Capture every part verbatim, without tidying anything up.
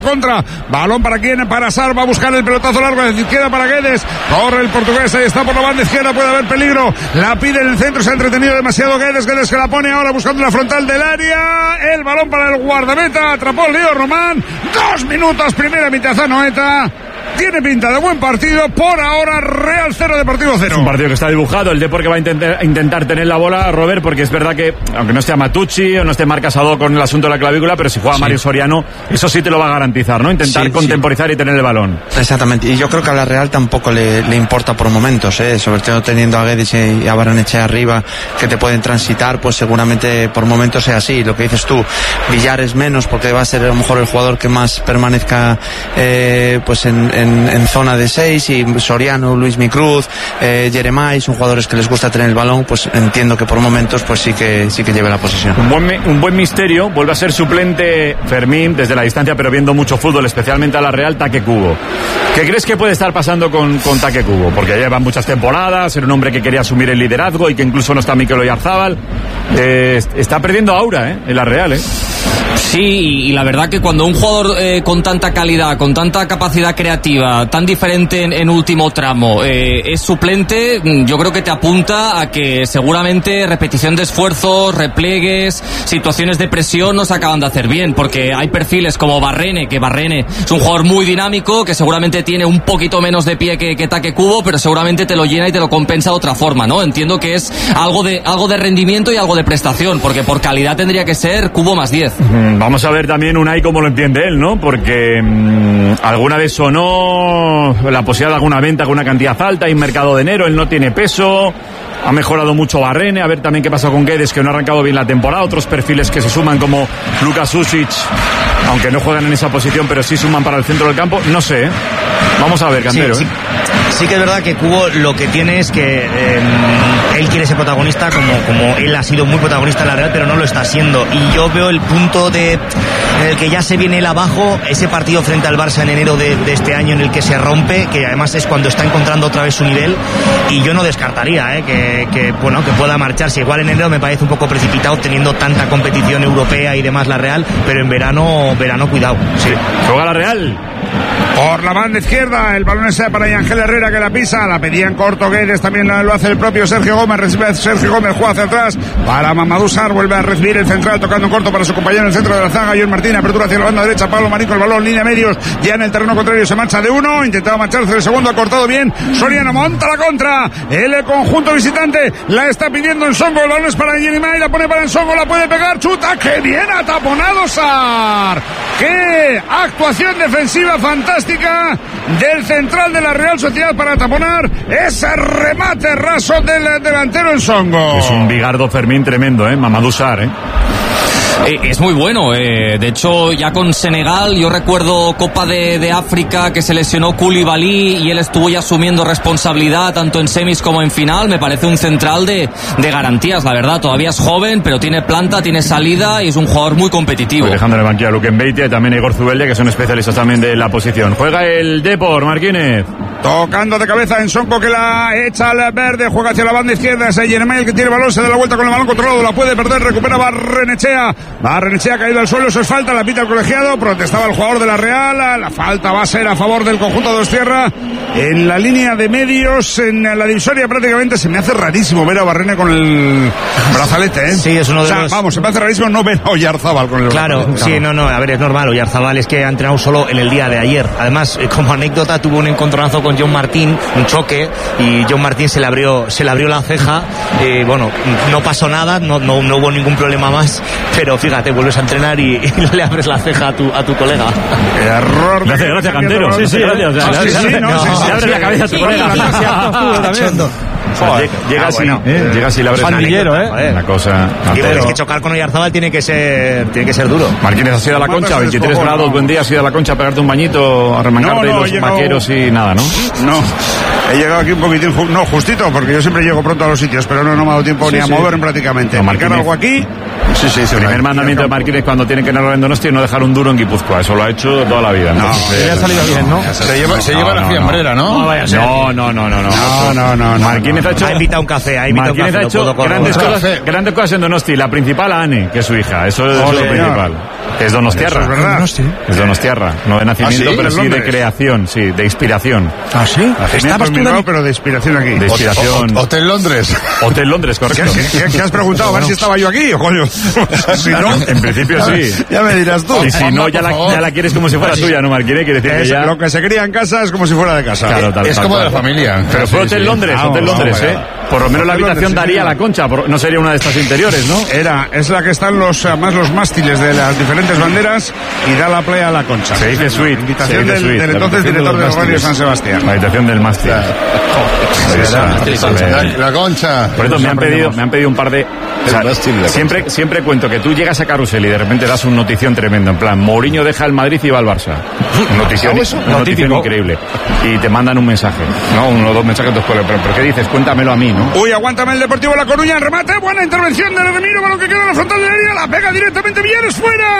Contra, balón para quién, para Sar, va a buscar el pelotazo largo de izquierda para Guedes, corre el portugués, ahí está por la banda izquierda, puede haber peligro, la pide en el centro, se ha entretenido demasiado Guedes, Guedes que la pone ahora buscando la frontal del área, el balón para el guardameta, atrapó el Leo Román, dos minutos, primera mitad a Noeta. Tiene pinta de buen partido, por ahora Real cero, Deportivo cero. Es un partido que está dibujado, el Depor que va a intentar, intentar tener la bola, Robert, porque es verdad que, aunque no esté Matucci o no esté Marc Casado con el asunto de la clavícula, pero si juega sí. Mario Soriano, eso sí te lo va a garantizar, ¿no? Intentar sí, contemporizar sí. y tener el balón. Exactamente, y yo creo que a la Real tampoco le, le importa por momentos, ¿eh? Sobre todo teniendo a Guedes y a Barrenechea arriba, que te pueden transitar, pues seguramente por momentos sea así. Lo que dices tú, Villares menos, porque va a ser a lo mejor el jugador que más permanezca eh, pues en, en En, en zona de seis, y Soriano, Luis Micruz, eh, Jeremai, son jugadores que les gusta tener el balón, pues entiendo que por momentos pues sí que sí que lleve la posesión. Un buen, un buen misterio, vuelve a ser suplente Fermín desde la distancia, pero viendo mucho fútbol, especialmente a la Real, Taque Kubo. ¿Qué crees que puede estar pasando con, con Taque Kubo? Porque lleva muchas temporadas, era un hombre que quería asumir el liderazgo y que incluso no está Mikel Oyarzabal. Eh, está perdiendo aura, ¿eh? En la Real, ¿eh? Sí, y la verdad que cuando un jugador eh, con tanta calidad, con tanta capacidad creativa, tan diferente en, en último tramo, eh, es suplente, yo creo que te apunta a que seguramente repetición de esfuerzos, repliegues, situaciones de presión no se acaban de hacer bien, porque hay perfiles como Barrene, que Barrene es un jugador muy dinámico, que seguramente tiene un poquito menos de pie que, que Taque Kubo, pero seguramente te lo llena y te lo compensa de otra forma, ¿no? Entiendo que es algo de, algo de rendimiento y algo de prestación, porque por calidad tendría que ser Kubo más diez. Vamos a ver también Unai cómo lo entiende él, ¿no? Porque mmm, alguna vez sonó la posibilidad de alguna venta con una cantidad alta, hay mercado de enero, él no tiene peso, ha mejorado mucho Barrene, a ver también qué pasa con Guedes, que no ha arrancado bien la temporada, otros perfiles que se suman como Luka Susic, aunque no juegan en esa posición, pero sí suman para el centro del campo, no sé, ¿eh? Vamos a ver, Cantero. Sí, sí. Sí que es verdad que Kubo lo que tiene es que eh, él quiere ser protagonista, como, como él ha sido muy protagonista en la Real, pero no lo está siendo, y yo veo el punto de en el que ya se viene él abajo, ese partido frente al Barça en enero de, de este año en el que se rompe, que además es cuando está encontrando otra vez su nivel, y yo no descartaría eh, que, que, bueno, que pueda marcharse. Igual en enero me parece un poco precipitado teniendo tanta competición europea y demás la Real, pero en verano, verano cuidado. Sí. Juega la Real. Por la banda izquierda, el balón es para Ángel Herrera, que la pisa, la pedían corto Guedes, también lo hace el propio Sergio Gómez, recibe Sergio Gómez, juega hacia atrás para Mamadou Sarr, vuelve a recibir el central, tocando en corto para su compañero en el centro de la zaga, Joel Martín, apertura hacia la banda derecha, Pablo Marico, el balón, línea medios, ya en el terreno contrario, se marcha de uno, intentaba marcharse del segundo, ha cortado bien, Soriano monta la contra, el conjunto visitante la está pidiendo Nsongo, el balón es para Jeremai, la pone para Nsongo, la puede pegar, chuta, que bien ha taponado Sarr, qué actuación defensiva fantástica del central de la Real Sociedad para taponar ese remate raso del delantero Nsongo. Es un Bigardo Fermín tremendo, ¿eh? Mamadou Sarr, ¿eh? Eh, es muy bueno, eh. de hecho ya con Senegal, yo recuerdo Copa de, de África que se lesionó Koulibaly y él estuvo ya asumiendo responsabilidad tanto en semis como en final. Me parece un central de, de garantías, la verdad, todavía es joven, pero tiene planta, tiene salida y es un jugador muy competitivo. Pues dejando en el banquillo a Luque Mbeitia y también a Igor Zubeldia, que son especialistas también de la posición. Juega el Depor, Marquínez. Tocando de cabeza en Nsongo, que la echa al verde, juega hacia la banda izquierda, es Jeremai el que tiene el balón, se da la vuelta con el balón controlado, la puede perder, recupera Barrenechea, Barrenechea ha caído al suelo, eso es falta, la pita el colegiado, protestaba el jugador de la Real, la falta va a ser a favor del conjunto de Dostierra, en la línea de medios, en la divisoria prácticamente, se me hace rarísimo ver a Barrene con el brazalete, ¿eh? Sí, es uno de o sea, los... vamos, se me hace rarísimo no ver a Oyarzabal con el claro, brazalete. Claro, sí, no, no, a ver, es normal, Oyarzabal es que ha entrenado solo en el día de ayer, además, como anécdota, tuvo un encontronazo con John Martín, un choque, y John Martín se le abrió, se le abrió la ceja, eh, bueno, no pasó nada, no, no, no hubo ningún problema más, pero fíjate, vuelves a entrenar y, y le abres la ceja a tu, a tu colega. Error. Gracias, gracias, Cantero. Sí, sí, gracias. Ah, sí, sí, no, sí, sí, le abre la cabeza a tu colega. Joder, llega ah, así, bueno. ¿eh? Llega así, le abres Pandillero, ¿eh? Una cosa. Digo, es que chocar con Oyarzabal tiene que ser, tiene que ser duro. Marquínez, ¿has ido a la Concha? veintitrés grados, no. Buen día, ¿has ido a la Concha a pegarte un bañito, a remangarte no, no, los llegado... vaqueros y nada, ¿no? No. He llegado aquí un poquitín, no, justito, porque yo siempre llego pronto a los sitios, pero no, no me ha dado tiempo sí, ni a sí. moverme prácticamente. No, marcar algo aquí. Sí, sí, sí. El primer mandamiento de Marquínez cuando tiene que narrar en Donosti es no dejar un duro en Guipúzcoa. Eso lo ha hecho toda la vida. No, no se ha salido bien, ¿no? Se lleva, se lleva no, la fiambrera, ¿no? No, vaya a ser. No, no, no, no. No, no, no. Marquínez ha hecho. Ha invitado un café, ha invitado Marquínez un café. ha hecho grandes cosas, grandes cosas en Donosti. La principal a Ane, que es su hija. Eso es lo principal. Es Donostiarra. Eso es verdad. Donosti. Es Donostiarra. No de nacimiento, ¿Ah, sí? pero sí de Londres. creación, sí, de inspiración. ¿Ah, sí? ¿Estabas tú, Bilbao, Dani? pero de inspiración aquí. De inspiración. Hotel Londres. Hotel Londres, ¿Qué, correcto. qué- qué- qué has preguntado? A ver si estaba yo aquí, o coño. Si no, En principio sí. ya me dirás tú. Y si no, ya la, ya la quieres como si fuera tuya, ¿no, Marquine? Quiere decir que Es- ya... Lo que se cría en casa es como si fuera de casa. Claro, tal- Es tal como cual. de la familia. Pero fue Sí, Hotel sí. Londres, Ah, Hotel vamos, Londres, vamos, ¿eh? vamos. Por lo menos la Hotel habitación Londres, sí, daría a la Concha, por- no sería una de estas interiores, ¿no? Era, es la que están los, además los mástiles de las diferentes banderas y da la playa a la Concha. Se dice suite. Invitación se dice del, suite, del la entonces habitación director de del los Radio mástiles. San Sebastián. La habitación del mástil. La, la Concha. Por eso me han pedido, me han pedido un par de... o sea, El mástil de la siempre, siempre cuento que tú llegas a Carrusel y de repente das un notición tremendo. En plan, Mourinho deja el Madrid y va al Barça. Notición, una notición increíble. Y te mandan un mensaje, ¿no? Uno o dos mensajes. Pero, pero, pero ¿qué dices? Cuéntamelo a mí, ¿no? Uy, aguántame el Deportivo La Coruña, el remate, buena intervención de Remiro, con lo que queda en la frontal de la área, la pega directamente Villares,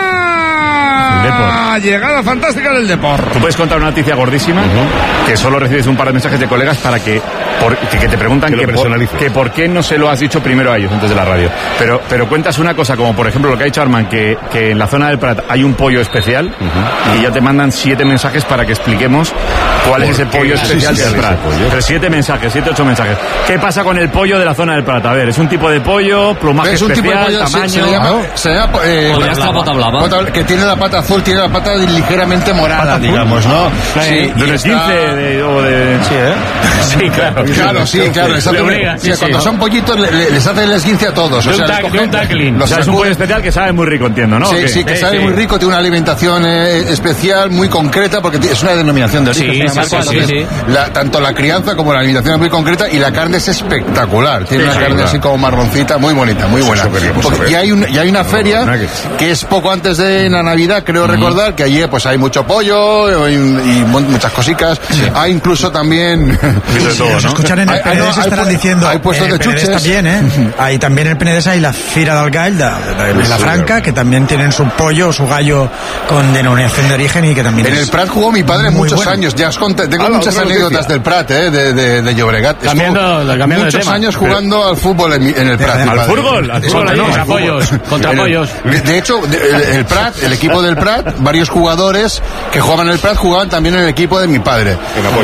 fuera. El Depor. Llegada fantástica del Depor. Tú puedes contar una noticia gordísima, que solo recibes un par de mensajes de colegas para que, por- que, que te preguntan Que lo que por, personalices. que por qué no se lo has dicho primero a ellos antes de la radio. Pero, pero cuentas una cosa, como por ejemplo lo que ha dicho Arman, que, que en la zona del Prat hay un pollo especial y ya te mandan siete mensajes para que expliquemos cuál es ese pollo especial sí, sí, del sí, Prat. ese pollo. Pero siete mensajes, siete, ocho mensajes. ¿Qué pasa con el pollo de la zona del Prat? A ver, es un tipo de pollo, plumaje Es un tipo de especial, pollo, se- tamaño... se, le llama, se llama, eh, Podría ser la pata blava. pata- que tiene la pata azul, tiene la pata ligeramente morada, digamos, ¿no? Sí, de y unos está- quince de, o de... Sí, ¿eh? Sí, claro. Claro, sí, claro, exactamente. obliga, O sea, sí, cuando sí. son pollitos le- le- les hacen el esguince a todos. De O un sea, tac- les de un cogen, tackling. los O sea, es un sacuden. pollo especial que sabe muy rico, entiendo, ¿no? ¿O Sí, qué? sí, que Sí, sabe sí. muy rico, tiene una alimentación eh, especial, muy concreta, porque t- es una denominación de origen. Sí, es una sí, marca, sí, entonces, sí. la- tanto la crianza como la alimentación es muy concreta y la carne es espectacular. Tiene una carne así como marroncita, muy bonita, muy buena. Porque- y, hay un- y hay una feria que es poco antes de la Navidad, creo recordar, que allí pues hay mucho pollo y, y mon- muchas cositas. Hay incluso también... De todo, Nos ¿no? escuchan en el Hay- P N D hay- S hay estarán pu- diciendo hay puestos en el de P N D S chuches. también, ¿eh? Hay también en el P N D S hay la Fira del Gall de, de- de la Sí, Franca, claro. que también tienen su pollo, su gallo con denominación de origen y que también En es el Prat jugó mi padre muy muchos bueno. años. Ya os conté, tengo Hala, muchas otra anécdotas noticia. del Prat, eh, de, de, de Llobregat. Estuvo Cambiando- cambiando de muchos tema. años jugando al fútbol en, mi- en el Prat. mi ¿Al padre. fútbol? ¿Al fútbol? Contra, ahí? contra pollos, contra En el- pollos. De, de hecho, de- el, el Prat, el equipo del Prat, varios jugadores que jugaban en el Prat jugaban también en el equipo de mi padre.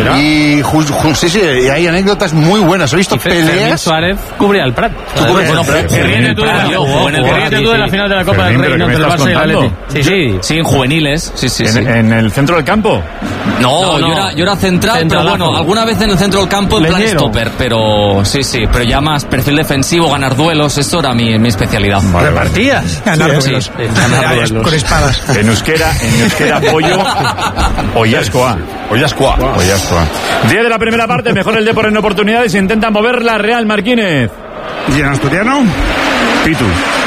Y ju- ju- sí, sí, y hay anécdotas muy buenas. He visto Y Fe- Fermín peleas. Suárez cubría el Prat. cubres el Prat. Que ríete tú de la- Jugó, jugó en el que Prat, ríete tú de la sí, final de la Copa Fermín, del Rey pero ¿no? ¿qué entre me el estás Barça y el contando? Atleti. Sí, sí. Sí, en juveniles, sí, sí, sí. ¿En, en el centro del campo? No, No, no. Yo, era, yo era central, Centralazo. pero bueno, alguna vez en el centro del campo en plan Leñero. stopper, pero sí, sí, pero ya más perfil defensivo, ganar duelos, eso era mi, mi especialidad. ¿Repartías? Ganar Sí, duelos. sí, ganar Ya, duelos. con espadas. En euskera, en euskera pollo, Ollascoa. Ollascoa. Ollascoa. diez de la primera parte, mejor el Depor en oportunidades, intenta mover la Real Marquínez. ¿Y en asturiano? Pitu.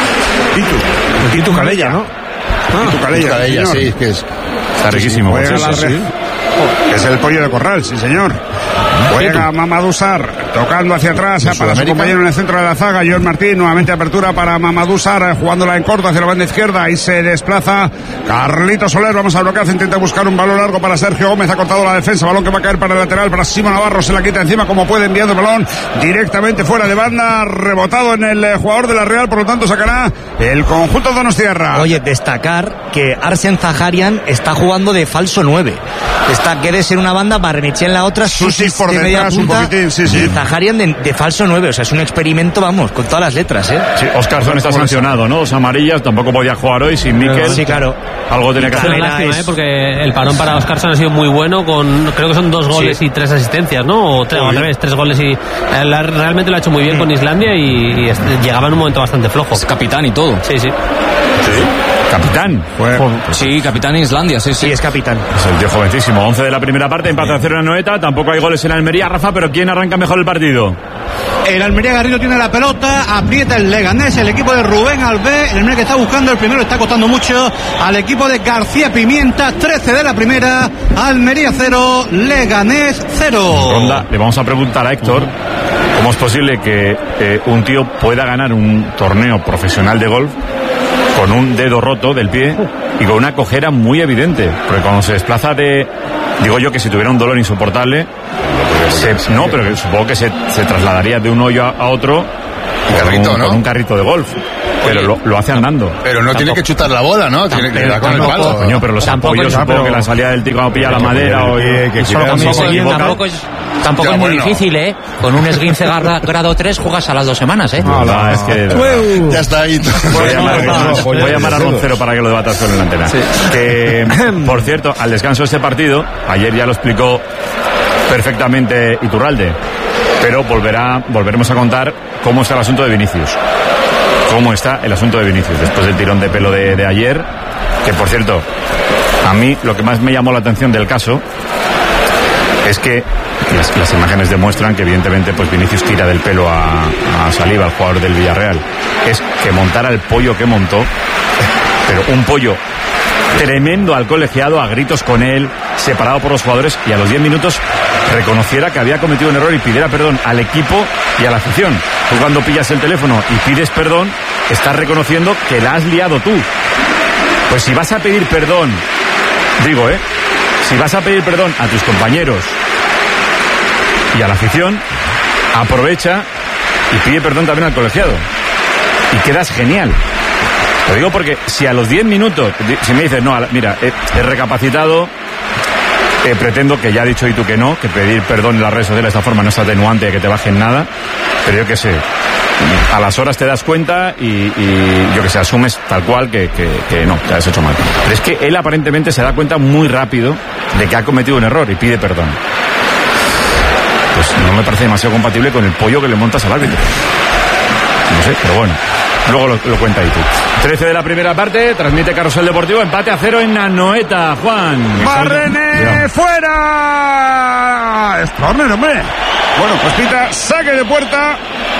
Pitu. Pitu Calella, ¿no? Pitu Calella, Hija de ella, señor. sí, que es. Está riquísimo. Juega Sí, la sí, Re- sí. Es el pollo de corral, sí señor. Juega Mamadou Sarr, tocando hacia atrás para su Sudamérica. compañero en el centro de la zaga, Joel Martín, nuevamente apertura para Mamadou Sarr, jugándola en corto hacia la banda izquierda y se desplaza Carlito Soler, vamos a bloquear, intenta buscar un balón largo para Sergio Gómez, ha cortado la defensa, balón que va a caer para el lateral, para Simo Navarro, se la quita encima como puede, enviando el balón directamente fuera de banda, rebotado en el eh, jugador de la Real, por lo tanto sacará el conjunto donostiarra. Oye, destacar que Arsen Zaharian está jugando de falso nueve. Está Guedes en una banda, Barrenechea en la otra, Susi por de media detrás un punta, poquitín, sí, sí. y Zaharian de, de falso nueve. O sea, es un experimento, vamos, con todas las letras, ¿eh? Sí, Oscarzón está sancionado, ¿no? Dos amarillas, tampoco podía jugar hoy sin Mikel. Sí, claro. Algo tenía que Es una hacer. lástima, es- ¿eh? Porque el parón para Oscarsson ha sido muy bueno, con creo que son dos goles Sí. y tres asistencias, ¿no? O tres, o al revés, tres goles y... eh, la- realmente lo ha hecho muy bien con Islandia y, y est- llegaba en un momento bastante flojo. Es capitán y todo. Sí, sí. Capitán. Sí, capitán en Islandia, sí, sí. Sí, es capitán. Es el tío jovencísimo. once de la primera parte, empate a cero en Anoeta. Tampoco hay goles en Almería, Rafa, pero ¿quién arranca mejor el partido? El Almería Garrido tiene la pelota, aprieta el Leganés, el equipo de Rubén Albé, el Almería que está buscando el primero, está costando mucho al equipo de García Pimienta, trece de la primera, Almería cero, Leganés cero. Ronda, le vamos a preguntar a Héctor cómo es posible que eh, un tío pueda ganar un torneo profesional de golf con un dedo roto del pie y con una cojera muy evidente, porque cuando se desplaza de, digo yo que si tuviera un dolor insoportable, se- no, pero que supongo que se, se trasladaría de un hoyo a, a otro con Carrito, un, ¿no? con un carrito de golf. Pero lo, lo hace andando. Pero no tampoco, tiene que chutar la bola, ¿no? Tiene que dar con el palo. Coño, pero los apoyos, supongo pero... que la salida del tico pilla la madera o que, que tampoco es, tampoco ya, es muy bueno. difícil, ¿eh? Con un esguince grado tres juegas a las dos semanas, ¿eh? No, no, es que... Uh, ya está ahí. Voy a llamar, no, voy a, llamar a Roncero para que lo debatas con la antena. Sí. Que, por cierto, al descanso de este partido, ayer ya lo explicó perfectamente Iturralde, pero volverá, volveremos a contar cómo está el asunto de Vinicius. Cómo está el asunto de Vinicius después del tirón de pelo de, de ayer, que por cierto, a mí lo que más me llamó la atención del caso es que las, las imágenes demuestran que evidentemente pues Vinicius tira del pelo a, a Saliba, el jugador del Villarreal. Es que montara el pollo que montó, pero un pollo tremendo al colegiado, a gritos con él, separado por los jugadores, y a los diez minutos reconociera que había cometido un error y pidiera perdón al equipo y a la afición. Tú cuando pillas el teléfono y pides perdón, estás reconociendo que la has liado tú. Pues si vas a pedir perdón, digo, ¿eh? Si vas a pedir perdón a tus compañeros y a la afición, aprovecha y pide perdón también al colegiado. Y quedas genial. Lo digo porque si a los diez minutos, si me dices, no, mira, he, he recapacitado, eh, pretendo que ya ha dicho y tú que no, que pedir perdón en las redes sociales de esta forma no es atenuante de que te bajen nada, pero yo qué sé, a las horas te das cuenta y, y yo que sé, asumes tal cual que, que, que no, que has hecho mal. Pero es que él aparentemente se da cuenta muy rápido de que ha cometido un error y pide perdón. Pues no me parece demasiado compatible con el pollo que le montas al árbitro. No sé, pero bueno. Luego lo, lo cuenta ahí tú. trece de la primera parte, transmite Carrusel Deportivo, empate a cero en Anoeta. Juan. Barrene fuera. Es córner, hombre. Bueno, pues pita, saque de puerta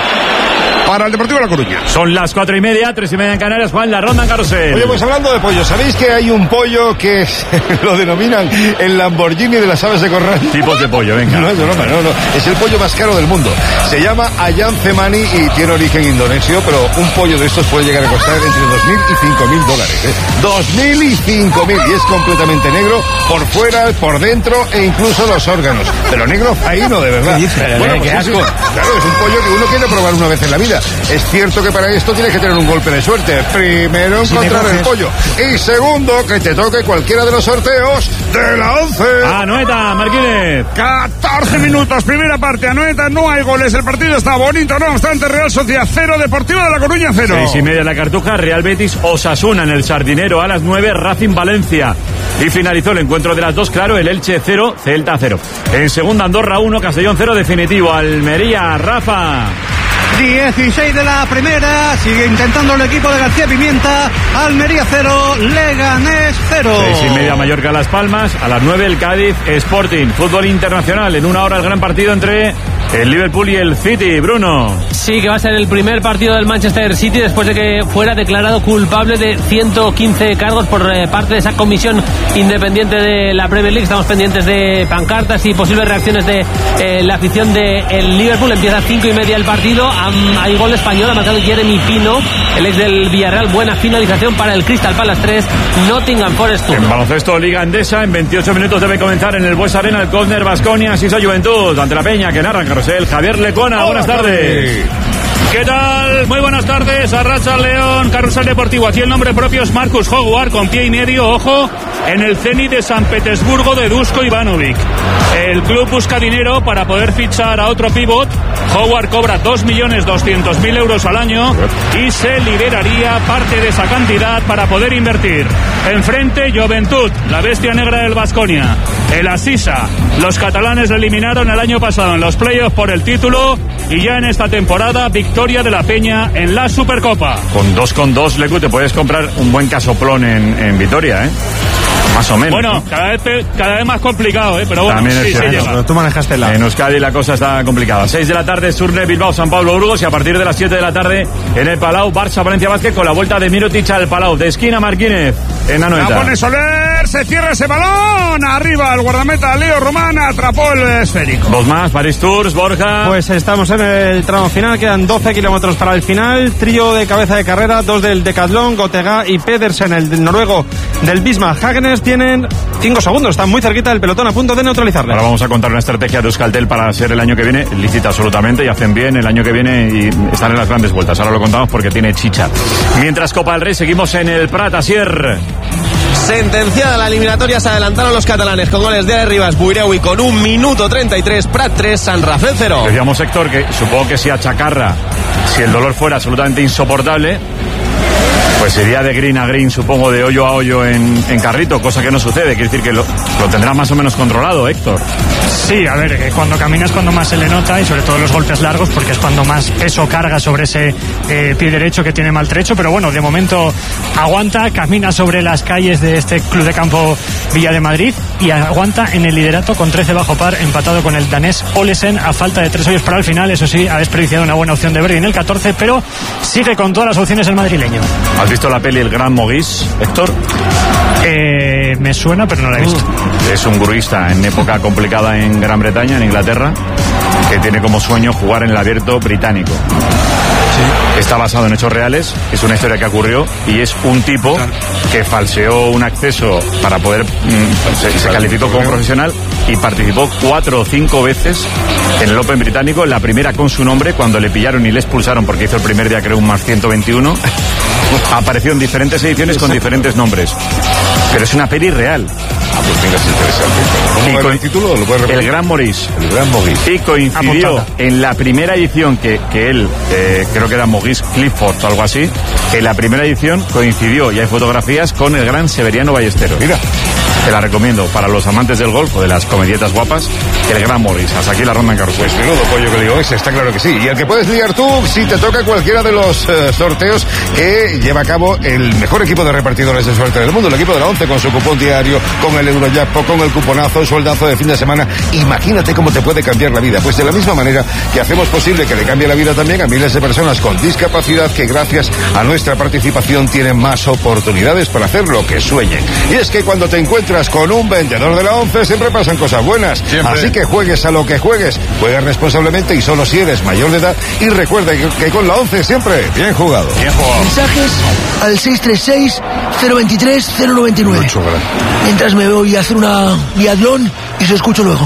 para el Deportivo de La Coruña. Son las cuatro y media, tres y media en Canarias. Juan, la ronda en Carrusel. Oye, pues hablando de pollo, ¿sabéis que hay un pollo que lo denominan el Lamborghini de las aves de corral? Tipos de pollo, venga. No es broma, no, no. Es el pollo más caro del mundo. Se llama Ayam Cemani y tiene origen indonesio, pero un pollo de estos puede llegar a costar entre dos mil y cinco mil dólares. ¿eh? dos mil y cinco mil. Y es completamente negro por fuera, por dentro e incluso los órganos. Pero negro faíno, de verdad. Bueno, pues qué asco. Es, claro, es un pollo que uno quiere probar una vez en la vida. Es cierto que para esto tienes que tener un golpe de suerte. Primero, encontrar el pollo. Y segundo, que te toque cualquiera de los sorteos de la once. Anoeta, Martínez. catorce minutos, primera parte. Anoeta, no hay goles. El partido está bonito, no obstante. Real Sociedad cero, Deportivo de La Coruña cero. Seis y media en la Cartuja, Real Betis Osasuna en el Sardinero. A las nueve, Racing Valencia. Y finalizó el encuentro de las dos, claro, el Elche cero, Celta cero. En segunda, Andorra uno, Castellón cero, definitivo. Almería, Rafa. dieciséis de la primera, sigue intentando el equipo de García Pimienta. Almería cero, Leganés cero. Seis y media, Mallorca Las Palmas. A las nueve, el Cádiz Sporting. Fútbol internacional, en una hora el gran partido entre el Liverpool y el City. Bruno. Sí, que va a ser el primer partido del Manchester City después de que fuera declarado culpable de ciento quince cargos por eh, parte de esa comisión independiente de la Premier League. Estamos pendientes de pancartas y posibles reacciones de eh, la afición del Liverpool. Empieza a cinco y media el partido. Um, hay gol español, ha marcado Jeremy Pino, el ex del Villarreal. Buena finalización para el Crystal Palace tres, Nottingham Forest uno. En baloncesto, Liga Endesa, en veintiocho minutos debe comenzar en el Bues Arena el córner Baskonia, Sisa Juventud, ante la Peña, que narra en Carrusel, Javier Lecona. Buenas tardes. ¿Qué tal? Muy buenas tardes. Arracha León, Carrusel Deportivo. Aquí el nombre propio es Marcus Howard, con pie y medio, ojo, en el Zenit de San Petersburgo de Dusko Ivanovic. El club busca dinero para poder fichar a otro pívot. Howard cobra dos millones doscientos mil euros al año y se liberaría parte de esa cantidad para poder invertir. Enfrente, Juventud, la bestia negra del Baskonia. El Asisa. Los catalanes le eliminaron el año pasado en los playoffs por el título y ya en esta temporada victoria de la Peña en la Supercopa. Con dos con dos, Lecu, te puedes comprar un buen casoplón en, en Vitoria, ¿eh? Más o menos. Bueno, ¿eh? cada vez cada vez más complicado, ¿eh? Pero bueno, también sí, sí llega. Pero tú manejaste la... En Euskadi la cosa está complicada. seis de la tarde, Surne, Bilbao, San Pablo, Burgos, y a partir de las siete de la tarde en el Palau, Barça, Valencia Basket, con la vuelta de Mirotic al Palau. De esquina, Marquínez, en Anoeta. La pone Soler. ver, se cierra ese balón. Arriba el guardameta Leo Román atrapó el esférico. Dos más, Paris Tours, Borja. Pues estamos en el tramo final, quedan doce kilómetros para el final. Trío de cabeza de carrera, dos del Decathlon, Gotega y Pedersen, el noruego del Bismarck Hagenes, tienen cinco segundos, están muy cerquita del pelotón, a punto de neutralizarle. Ahora vamos a contar una estrategia de Euskaltel para ser el año que viene, lícita absolutamente, y hacen bien el año que viene y están en las grandes vueltas. Ahora lo contamos porque tiene chicha. Mientras Copa del Rey, seguimos en el Prat, Asier. Sentenciada la eliminatoria, se adelantaron los catalanes con goles de Rivas Buireu y con un minuto treinta y tres, Prat tres, San Rafael cero. Decíamos, Héctor, que supongo que si a Chacarra, si el dolor fuera absolutamente insoportable, pues sería de green a green, supongo, de hoyo a hoyo en, en carrito, cosa que no sucede. Quiere decir que lo, lo tendrá más o menos controlado, Héctor. Sí, a ver, eh, cuando caminas cuando más se le nota, y sobre todo los golpes largos, porque es cuando más peso carga sobre ese eh, pie derecho que tiene maltrecho, pero bueno, de momento aguanta, camina sobre las calles de este Club de Campo Villa de Madrid y aguanta en el liderato con trece bajo par, empatado con el danés Olesen a falta de tres hoyos para el final. Eso sí, ha desperdiciado una buena opción de Verdi en el catorce, pero sigue con todas las opciones el madrileño. ¿Has visto la peli El Gran Maurice, Héctor? Eh, me suena, pero no la he visto. Es un gruista en época complicada en Gran Bretaña, en Inglaterra, que tiene como sueño jugar en el Abierto británico. Sí. Está basado en hechos reales, es una historia que ocurrió y es un tipo que falseó un acceso para poder, mmm, se, se calificó como profesional y participó cuatro o cinco veces en el Open británico, la primera con su nombre, cuando le pillaron y le expulsaron porque hizo el primer día, creo, un más ciento veintiuno. Apareció en diferentes ediciones con diferentes nombres, pero es una peli real. Ah, pues venga, es interesante. ¿Cómo es el título? ¿Lo puedes repetir? El Gran Maurice. El Gran Maurice. Y coincidió Apuntada. en la primera edición que, que él, eh, creo que era Maurice Clifford o algo así, en la primera edición coincidió, y hay fotografías, con el gran Severiano Ballesteros. Mira. Te la recomiendo para los amantes del golf o de las comedietas guapas, el Gran Maurice. Hasta aquí la ronda en carrusel. Pues menudo pollo que digo ese, está claro que sí. Y el que puedes liar tú si te toca cualquiera de los uh, sorteos que lleva a cabo el mejor equipo de repartidores de suerte del mundo, el equipo de la ONCE, con su cupón diario, con el Eurojackpot, con el cuponazo, sueldazo de fin de semana. Imagínate cómo te puede cambiar la vida. Pues de la misma manera que hacemos posible que le cambie la vida también a miles de personas con discapacidad que gracias a nuestra participación tienen más oportunidades para hacer lo que sueñen. Y es que cuando te encuentras con un vendedor de la ONCE siempre pasan cosas buenas. Siempre. Así que juegues a lo que juegues, juega responsablemente y solo si eres mayor de edad, y recuerda que, que con la ONCE siempre bien jugado. Bien jugado. Mensajes al seis tres seis, cero veintitrés, cero noventa y nueve. Mientras me voy a hacer una biatlón y se escucho luego.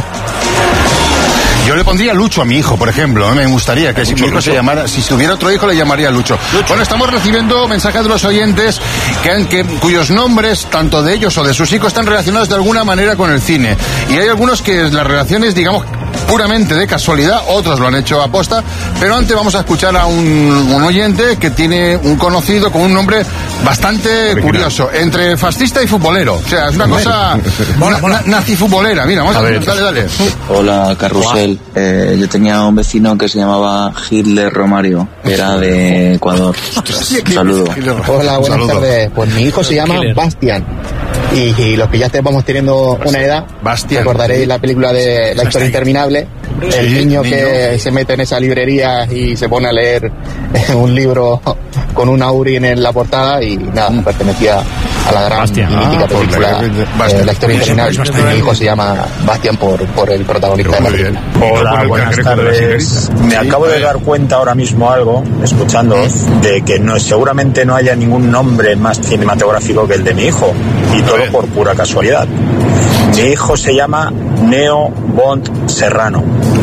Yo le pondría Lucho a mi hijo, por ejemplo. Me gustaría que si mi hijo se llamara, si tuviera otro hijo, le llamaría Lucho. Lucho. Bueno, estamos recibiendo mensajes de los oyentes que, que, cuyos nombres, tanto de ellos o de sus hijos, están relacionados de alguna manera con el cine. Y hay algunos que las relaciones, digamos, puramente de casualidad, otros lo han hecho a posta, pero antes vamos a escuchar a un, un oyente que tiene un conocido con un nombre bastante curioso, entre fascista y futbolero. O sea, es una cosa na, na, nazi-futbolera. Mira, vamos a, a ver, dale, dale. Hola, Carrusel. Eh, yo tenía un vecino que se llamaba Hitler Romario, era de Ecuador. Un saludo. Hola, buenas Saludo. tardes. Pues mi hijo se llama Bastian. Y, y los que ya vamos teniendo una edad, Bastian. Recordaréis la película de La historia interminable. El sí, niño, niño que se mete en esa librería y se pone a leer un libro con un Auri en la portada y nada, mm. pertenecía a la gran Bastian. y mítica ah, película eh, La historia interminable. Mi hijo se llama Bastian por, por el protagonista de la película. Hola, buenas tardes. Me acabo de dar cuenta ahora mismo algo, escuchándoos, de que no, seguramente no haya ningún nombre más cinematográfico que el de mi hijo, y todo por pura casualidad. Mi hijo se llama Neo Bond Serrano.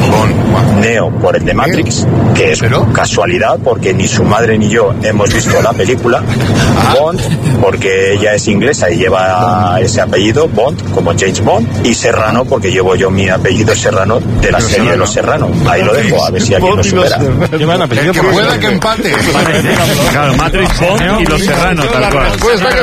Neo por el de Matrix, que es casualidad porque ni su madre ni yo hemos visto la película. Bond porque ella es inglesa y lleva ese apellido, Bond, como James Bond. Y Serrano porque llevo yo mi apellido Serrano de la serie de los Serrano. Ahí lo dejo, a ver si alguien lo supera. Que pueda que empate. Claro, Matrix, Bond y los Serrano, tal cual.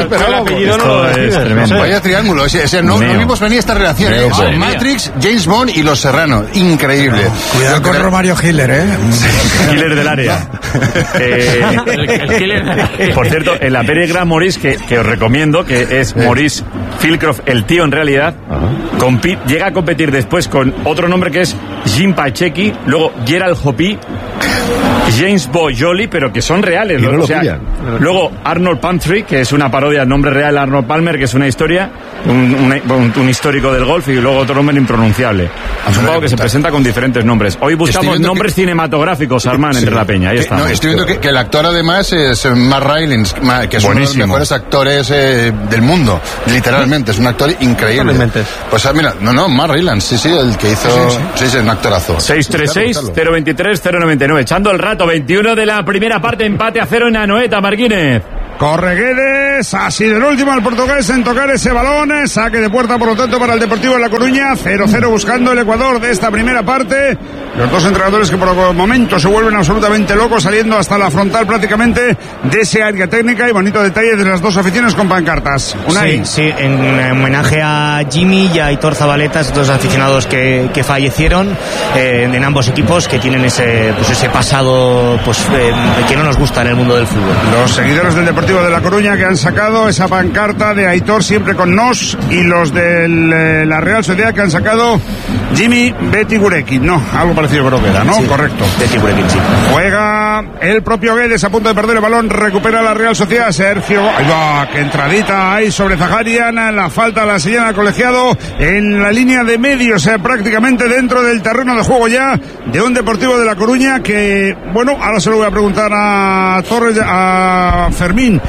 Vaya triángulo, ese, ese no, no vimos venir esta relación, ¿eh? Matrix, James Bond y los Serrano. Increíble. Cuidado con Romario Hitler, ¿eh? Killer del área. eh, el, el killer del área. Por cierto, en la peli Gran Maurice, que, que os recomiendo, que es Maurice Philcroft, el tío en realidad, compi- llega a competir después con otro nombre que es Jim Pacheco, luego Gerald Hopi, James Boyoli, pero que son reales. No o lo sea, pillan. Luego Arnold Palmer, que es una parodia del nombre real de Arnold Palmer, que es una historia. un, un, un histórico del golf y luego otro nombre impronunciable. Es un juego que se presenta con diferentes nombres. Hoy buscamos nombres que... cinematográficos, Armán, sí. entre la peña. Ahí que, estamos. No, estoy viendo que, que el actor además es Matt Rylance, que es Buenísimo. uno de los mejores actores eh, del mundo, literalmente. Es un actor increíble. Pues mira, no, no, Matt Rylance, sí, sí, el que hizo... Sí, sí, sí, sí un actorazo. seis tres seis, cero veintitrés, cero noventa y nueve. Echando el rato, veintiuno de la primera parte, empate a cero en Anoeta, Marquínez. Corre Guedes, ha sido el último al portugués en tocar ese balón, saque de puerta por lo tanto para el Deportivo de La Coruña, cero cero buscando el Ecuador de esta primera parte, los dos entrenadores que por el momento se vuelven absolutamente locos saliendo hasta la frontal prácticamente de ese área técnica y bonito detalle de las dos aficiones con pancartas. Unai. Sí, sí, en homenaje a Jimmy y a Aitor Zabaleta, dos aficionados que, que fallecieron eh, en ambos equipos que tienen ese, pues ese pasado pues eh, que no nos gusta en el mundo del fútbol. Los seguidores del Deportivo de La Coruña que han sacado esa pancarta de Aitor siempre con nos y los de la Real Sociedad que han sacado Jimmy Betty Gurekin, no, algo parecido creo que era, ¿no? Sí, correcto. Betty Gurekin, sí. Juega el propio Guedes a punto de perder el balón, recupera la Real Sociedad, Sergio, ahí va, que entradita ahí sobre Zaharian, la falta la señala al colegiado en la línea de medio, o sea, prácticamente dentro del terreno de juego ya de un Deportivo de La Coruña que, bueno, ahora se lo voy a preguntar a Torres, a Fermín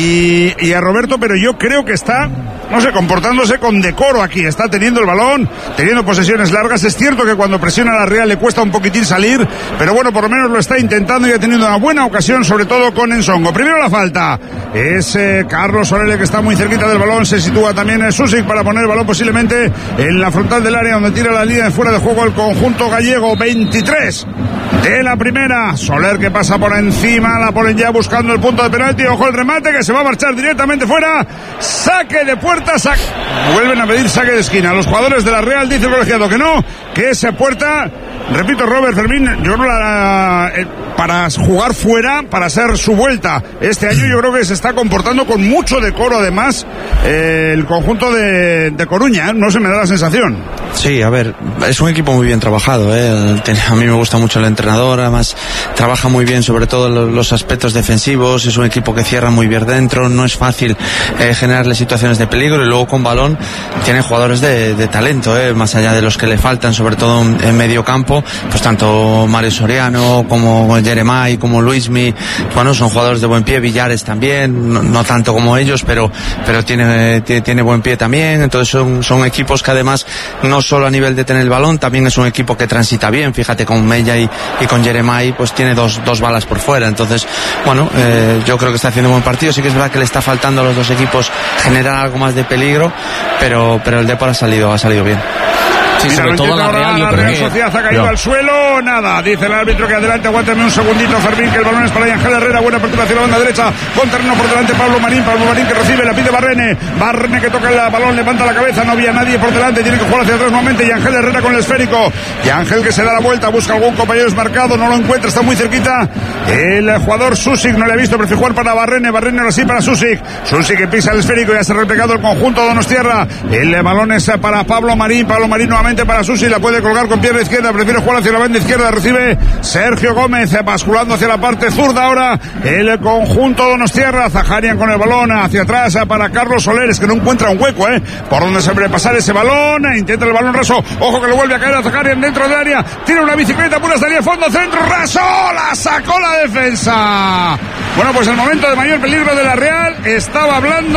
Y, y a Roberto, pero yo creo que está, no sé, comportándose con decoro aquí, está teniendo el balón, teniendo posesiones largas, es cierto que cuando presiona a la Real le cuesta un poquitín salir, pero bueno, por lo menos lo está intentando y ha tenido una buena ocasión, sobre todo con Ensongo. Primero la falta, es eh, Carlos Solele que está muy cerquita del balón, se sitúa también en Susic para poner el balón posiblemente en la frontal del área donde tira la línea de fuera de juego el conjunto gallego. Veintitrés de la primera, Soler que pasa por encima, la ponen ya buscando el punto de penalti, ojo el remate que se va a marchar directamente fuera, saque de puerta, saque. Vuelven a pedir saque de esquina, los jugadores de la Real dice el colegiado que no, que esa puerta, repito Robert Fermín, yo no la, eh, para jugar fuera, para hacer su vuelta este año yo creo que se está comportando con mucho decoro además eh, el conjunto de, de Coruña, ¿eh? No se me da la sensación. Sí, a ver, es un equipo muy bien trabajado, ¿eh? A mí me gusta mucho el entrenador, además trabaja muy bien sobre todo los aspectos defensivos, es un equipo que cierra muy bien dentro, no es fácil eh, generarle situaciones de peligro y luego con balón tiene jugadores de, de talento, ¿eh? Más allá de los que le faltan, sobre todo en, en medio campo, pues tanto Mario Soriano como Jeremai, como Luismi, bueno, son jugadores de buen pie, Villares también, no, no tanto como ellos, pero, pero tiene, tiene, tiene buen pie también, entonces son, son equipos que además no solo a nivel de tener el balón, también es un equipo que transita bien, fíjate con Mella y, y con Jeremai pues tiene dos, dos balas por fuera, entonces bueno, eh, yo creo que está haciendo un buen partido, sí que es verdad que le está faltando a los dos equipos generar algo más de peligro, pero, pero el Depor ha salido, ha salido bien. Sí, sobre todo la Real, yo la creo Real que... Sociedad ha caído no. al suelo, nada, dice el árbitro que adelante, aguántame un segundito, Fermín, que el balón es para Ángel Herrera, buena apertura hacia la banda derecha, con terreno por delante Pablo Marín, Pablo Marín que recibe, la pide Barrene, Barrene que toca el balón, levanta la cabeza, no había nadie por delante, tiene que jugar hacia atrás nuevamente, y Ángel Herrera con el esférico, y Ángel que se da la vuelta, busca algún compañero desmarcado, no lo encuentra, está muy cerquita, el jugador Susic no le ha visto, prefiere jugar para Barrene, Barrene ahora sí para Susic, Susic que pisa el esférico, ya se ha replegado el conjunto Donostierra, el balón es para Pablo Marín, Pablo Marín nuevamente para Susic, la puede de colgar con pierna izquierda, prefiere jugar hacia la banda izquierda, recibe Sergio Gómez, basculando hacia la parte zurda ahora el conjunto Donostierra, Zaharian con el balón hacia atrás para Carlos Soler, que no encuentra un hueco, eh, por donde se pasar ese balón, intenta el balón raso, ojo que le vuelve a caer a Zaharian dentro del área, tiene una bicicleta, pura estaría fondo, centro, raso, la sacó la defensa. Bueno, pues el momento de mayor peligro de la Real, estaba hablando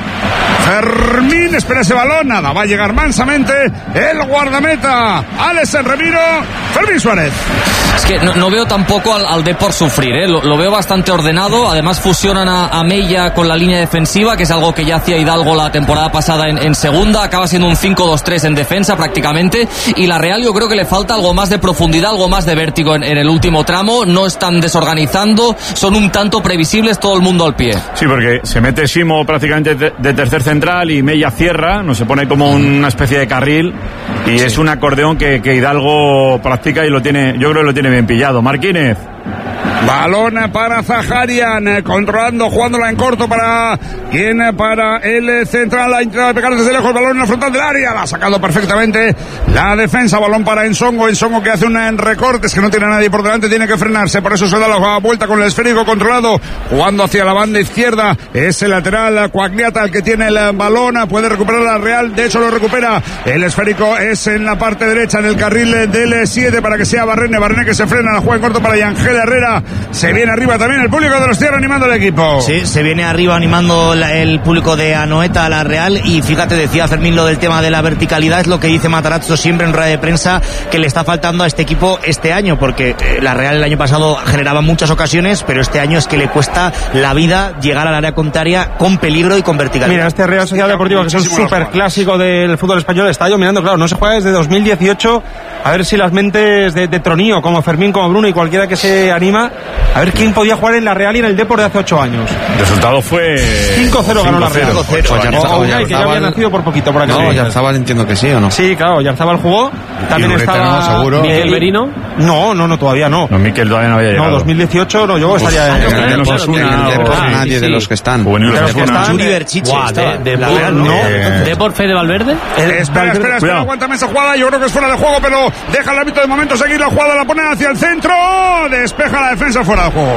Fermín, espera ese balón, nada, va a llegar mansamente el guardameta Alex Remiro, Fermín Suárez. Es que no, no veo tampoco al, al Depor sufrir, ¿eh? lo, lo veo bastante ordenado, además fusionan a, a Mella con la línea defensiva, que es algo que ya hacía Hidalgo la temporada pasada en, en segunda, acaba siendo un cinco dos tres en defensa prácticamente, y la Real yo creo que le falta algo más de profundidad, algo más de vértigo en, en el último tramo, no están desorganizando, son un tanto previsibles, todo el mundo al pie. Sí, porque se mete Simo prácticamente de, de tercer central y Mella cierra, no se pone como una especie de carril, y sí. Es un acordeón que, que Hidalgo practica y lo tiene, yo creo que lo tiene bien pillado. Marquínez. Balón para Zaharian, controlando, jugándola en corto para quien, para el central, la entrada de pegar desde lejos, balón en la frontal del área, la ha sacado perfectamente la defensa, balón para Ensongo, Ensongo que hace un recorte, es que no tiene a nadie por delante, tiene que frenarse, por eso se da la vuelta con el esférico controlado, jugando hacia la banda izquierda, es el lateral Coagliata el que tiene el balón, puede recuperar la Real, de hecho lo recupera, el esférico es en la parte derecha, en el carril del siete para que sea Barrene, Barrene que se frena, la juega en corto para Yangel Herrera, se viene arriba también el público de los Tierra animando el equipo. Sí, se viene arriba animando la, el público de Anoeta a la Real, y fíjate, decía Fermín lo del tema de la verticalidad, es lo que dice Matarazzo siempre en rueda de prensa, que le está faltando a este equipo este año, porque eh, la Real el año pasado generaba muchas ocasiones, pero este año es que le cuesta la vida llegar al área contraria con peligro y con verticalidad. Mira, este Real Sociedad Deportivo, que es un súper clásico del fútbol español, está dominando, claro, no se juega desde dos mil dieciocho, a ver si las mentes de, de Tronío, como Fermín, como Bruno y cualquiera que se anima, a ver quién podía jugar en la Real y en el Depor de hace ocho años. El resultado fue cinco cero ganó la Real. cinco cero. O Unai, que ya había nacido por poquito por aquí. No, Oyarzabal entiendo que sí, ¿o no? Sí, claro, Oyarzabal jugó. También estaba seguro. Miguel Merino. No, no, no, todavía no. No, Miquel todavía no había llegado. No, dos mil dieciocho no, yo estaría en el Depor. Nadie de los que están. Yuri Berchiche. ¿Depor Fede Valverde? Espera, espera, espera, aguántame esa jugada, yo creo que es fuera de juego, pero deja el árbitro de momento seguir la jugada, la pone hacia el centro, despeja la defensa fuera de juego.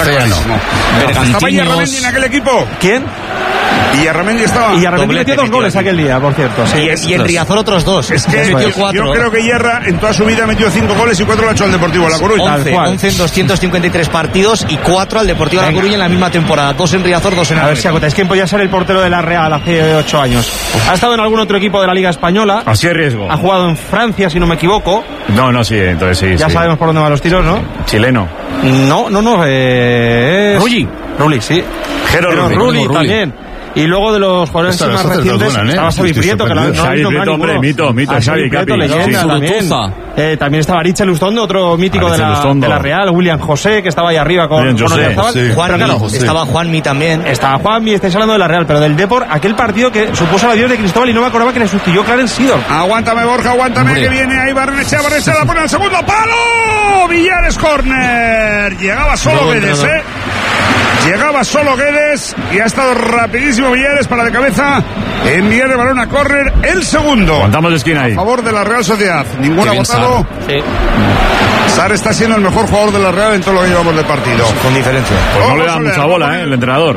¿Estaba Iyarramendi en aquel equipo? ¿Quién? Iyarramendi estaba. Iyarramendi metió dos goles aquel día, por cierto. Sí, y, y en Riazor otros dos. Es que metió cuatro. Yo creo que Iyarra en toda su vida metió cinco goles y cuatro lo ha hecho al Deportivo La Coruña. once en doscientos cincuenta y tres partidos y cuatro al Deportivo La Coruña en la misma temporada. Dos en Riazor, dos en A ver si agotáis. ¿Quién podía ser el portero de la Real hace ocho años? Ha estado en algún otro equipo de la Liga Española. Así es riesgo. Ha jugado en Francia, si no me equivoco. No, no, sí, entonces sí. Ya sí. sabemos por dónde van los tiros, ¿no? Chileno. No, no, no. Eh, Rulli. Rulli, sí. Jero Rulli, Rulli también. Y luego de los jugadores Esta, más recientes duran, ¿eh? estaba Xavi Prieto, que no, no Xavi Prieto, hombre, mito, mito, Xavi Prieto, Capi. leyenda Sí. también. Eh, también estaba Richel Lustondo, otro mítico de la, de la Real, William José, que estaba ahí arriba con, William con José, Oyarzabal. sí. Juanmi, Pero claro, estaba Juanmi también. Estaba Juanmi, estáis hablando de la Real, pero del Depor, aquel partido que supuso el adiós de Cristóbal y no me acordaba que le sustituyó Clarence Seedorf. Aguántame, Borja, aguántame, Hombre. que viene ahí Barrenechea, Barrenechea la pone al segundo palo. Villares corner. Llegaba solo Guedes, eh. Llegaba solo Guedes y ha estado rapidísimo Villares para de cabeza enviar el balón a córner. El segundo. Aguantamos de esquina ahí. A favor de la Real Sociedad. Ninguno ha votado. Sí. Sar está siendo el mejor jugador de la Real en todo lo que llevamos de partido. Con diferencia. Pues no le da Ojo, mucha Soler. bola, ¿eh? El entrenador.